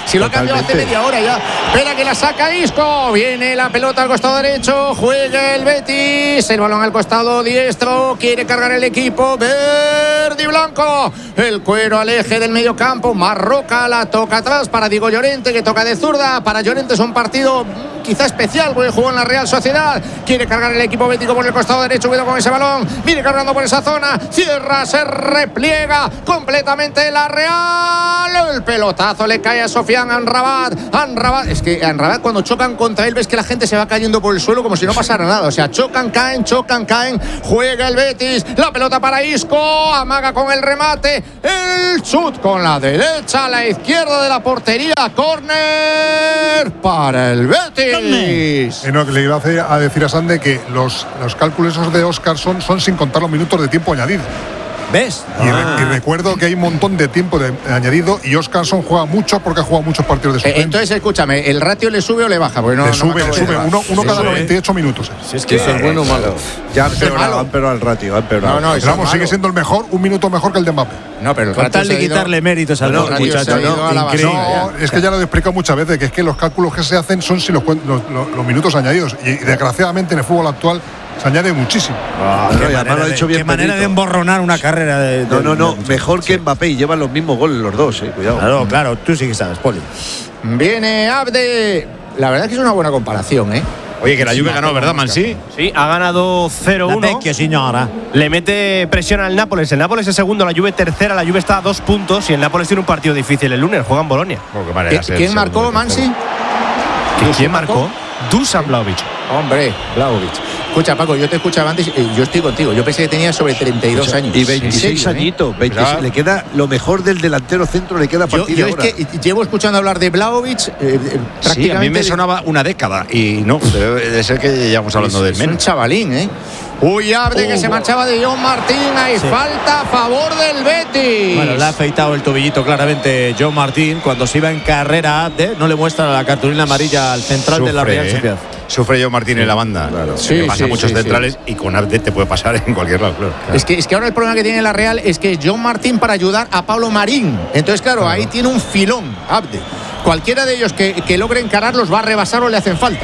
Si lo ha cambiado hace media hora ya. Espera que la saca Isco. Viene la pelota al costado derecho. Juega el Betis. El balón al costado diestro. Quiere cargar el equipo verde y blanco. El cuero al eje del medio campo. Marroca la toca atrás para Diego Llorente, que toca de zurda. Para Llorente es un partido quizá especial porque jugó en la Real Sociedad. Quiere cargar el equipo bético por el costado derecho. Cuidado con ese balón. Viene cargando por esa zona. Cierra, se repliega completamente la Real. El pelotazo le cae a Sofian Amrabat. Amrabat. Es que Amrabat, cuando chocan contra él, ves que la gente se va cayendo por el suelo como si no pasara nada. O sea, chocan, caen, chocan, caen. Juega el Betis. La pelota para Isco. Amaga con el remate. El chut con la derecha a la izquierda de la portería. Córner para el Betis. Eh, no, que le iba a decir a Sande que los, los cálculos esos de Óscar son, son sin contar los minutos de tiempo añadido. ¿Ves? Y, ah. re, y recuerdo que hay un montón de tiempo de, de añadido y Óscarson juega mucho porque ha jugado muchos partidos de suplente. Eh, entonces, escúchame, ¿el ratio le sube o le baja? Porque no, le no sube, le sube. Uno, uno cada sube. noventa y ocho minutos. Si es que eso es bueno o malo. Ya han empeorado, han empeorado el ratio. Han empeorado. No, no, vamos, sigue siendo el mejor, un minuto mejor que el de Mbappé. No, pero el Con tal de quitarle méritos al no, muchacho. No, no, no, es que ya lo he explicado muchas veces, que es que los cálculos que se hacen son sin los, los, los, los minutos añadidos. Y desgraciadamente en el fútbol actual se añade muchísimo. Ah, qué, manera, lo ha dicho bien qué manera de emborronar una carrera de, de no no no de, de, mejor sí. que Mbappé y llevan los mismos goles los dos, eh, cuidado. Claro, claro, tú sí que sabes, Poli. Viene Abde. La verdad es que es una buena comparación, ¿eh? Oye, que la Juve ganó, ¿verdad, Mansi? Sí, ha ganado cero uno. Vecchio, señora. Le mete presión al Nápoles. El Nápoles es segundo, la Juve tercera. La Juve está a dos puntos y el Nápoles tiene un partido difícil el lunes. Juega en Bolonia. ¿Quién, ¿quién marcó, Mansi? ¿Quién marcó? Dusan Vlahovic. Hombre, Vlahovic. Escucha, Paco, yo te escuchaba antes y yo estoy contigo. Yo pensé que tenía sobre treinta y dos Escucha, años. Y veintiséis serio, añitos. ¿eh? veintiséis, le queda lo mejor del delantero centro, le queda a partir yo, yo de ahora. Es que llevo escuchando hablar de Vlahovic eh, eh, prácticamente. Sí, a mí me sonaba una década y no, debe ser que llevamos hablando del menos. menos. Un chavalín, ¿eh? Uy, Abde, oh, que se marchaba de John Martín. Hay sí. falta a favor del Betis. Bueno, le ha afeitado el tobillito claramente John Martín. Cuando se iba en carrera, Abde no le muestra la cartulina amarilla al central Sufre, de la Real Sociedad. ¿eh? Sufre John Martín sí. en la banda. Claro. Sí, que pasa sí, muchos sí, centrales sí. y con Abde te puede pasar en cualquier lado. Claro. Es, que, es que ahora el problema que tiene la Real es que John Martín para ayudar a Pablo Marín. Entonces, claro, claro. ahí tiene un filón, Abde. Cualquiera de ellos que, que logre encarar los va a rebasar o le hacen falta.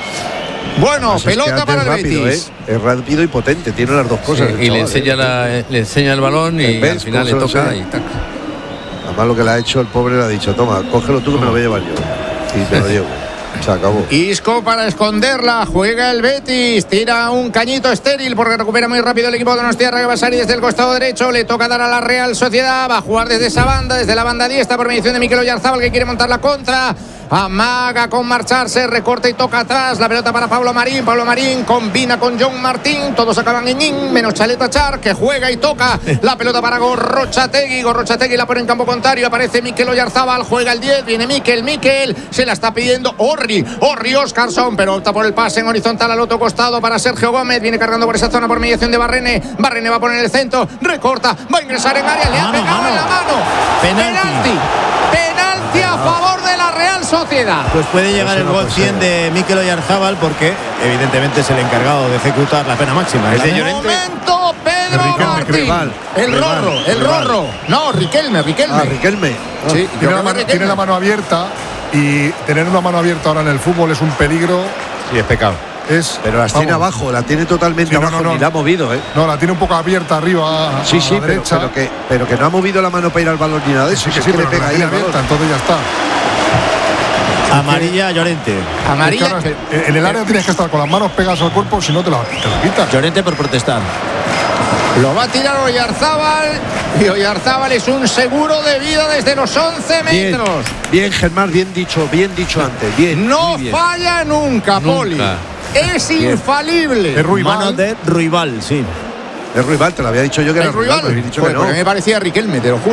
Bueno, pelota es que para el rápido, Betis. ¿eh? Es rápido y potente, tiene las dos cosas. Sí, y le enseña, la, le enseña el balón y al final le toca y tac. Además lo que le ha hecho el pobre le ha dicho, toma, cógelo tú que me lo voy a llevar yo. Y te lo llevo. Se acabó. Isco para esconderla, juega el Betis, tira un cañito estéril porque recupera muy rápido el equipo de Donostiarra, que va a salir desde el costado derecho, le toca dar a la Real Sociedad, va a jugar desde esa banda, desde la banda diestra por mediación de Mikel Oyarzabal, que quiere montar la contra. Amaga con marcharse, recorta y toca atrás, la pelota para Pablo Marín. Pablo Marín combina con John Martín, todos acaban en in, menos Chaleta Char, que juega y toca la pelota para Gorrochategui. Gorrochategui la pone en campo contrario, aparece Mikel Oyarzabal, juega el diez, viene Mikel, Mikel se la está pidiendo Orri, Orri Óscarson, pero opta por el pase en horizontal al otro costado para Sergio Gómez, viene cargando por esa zona por mediación de Barrene. Barrene va a poner el centro, recorta, va a ingresar en área, le ha pegado mano. en la mano. Penalti. Penalti, Penalti a favor de la Real Sociedad. Pues puede llegar el gol cien de Mikel Oyarzabal porque evidentemente es el encargado de ejecutar la pena máxima. Es de momento Pedro Martín. Rival, el rival, Rorro, el rival. Rorro. No, Riquelme, Riquelme. Ah, Riquelme. Ah. Sí, tiene, la mano, tiene la mano abierta y tener una mano abierta ahora en el fútbol es un peligro. Sí, es pecado. Es, pero la tiene abajo, la tiene totalmente sí, no, abajo, no, no, ni la ha movido, ¿eh? No, la tiene un poco abierta arriba a, sí, sí, a la pero, derecha. Pero que, pero que no ha movido la mano para ir al balón ni nada de eso. Sí, que sí, sí, que pero le pega la ahí abierta, entonces ya está. Amarilla Llorente. Amarilla. Es que ahora, en el área tienes que estar con las manos pegadas al cuerpo, si no te la, te la quitas. Llorente por protestar. Lo va a tirar Oyarzabal y Oyarzabal es un seguro de vida desde los once metros. Bien, bien Germán, bien dicho, bien dicho antes. Bien. No bien. falla nunca, nunca, Poli. Es bien. Infalible. Es Ruibal. Mano de Ruibal, sí. Es Ruibal, te lo había dicho yo que era Ruibal. Ruibal, dicho pues que no. me parecía Riquelme, te lo juro.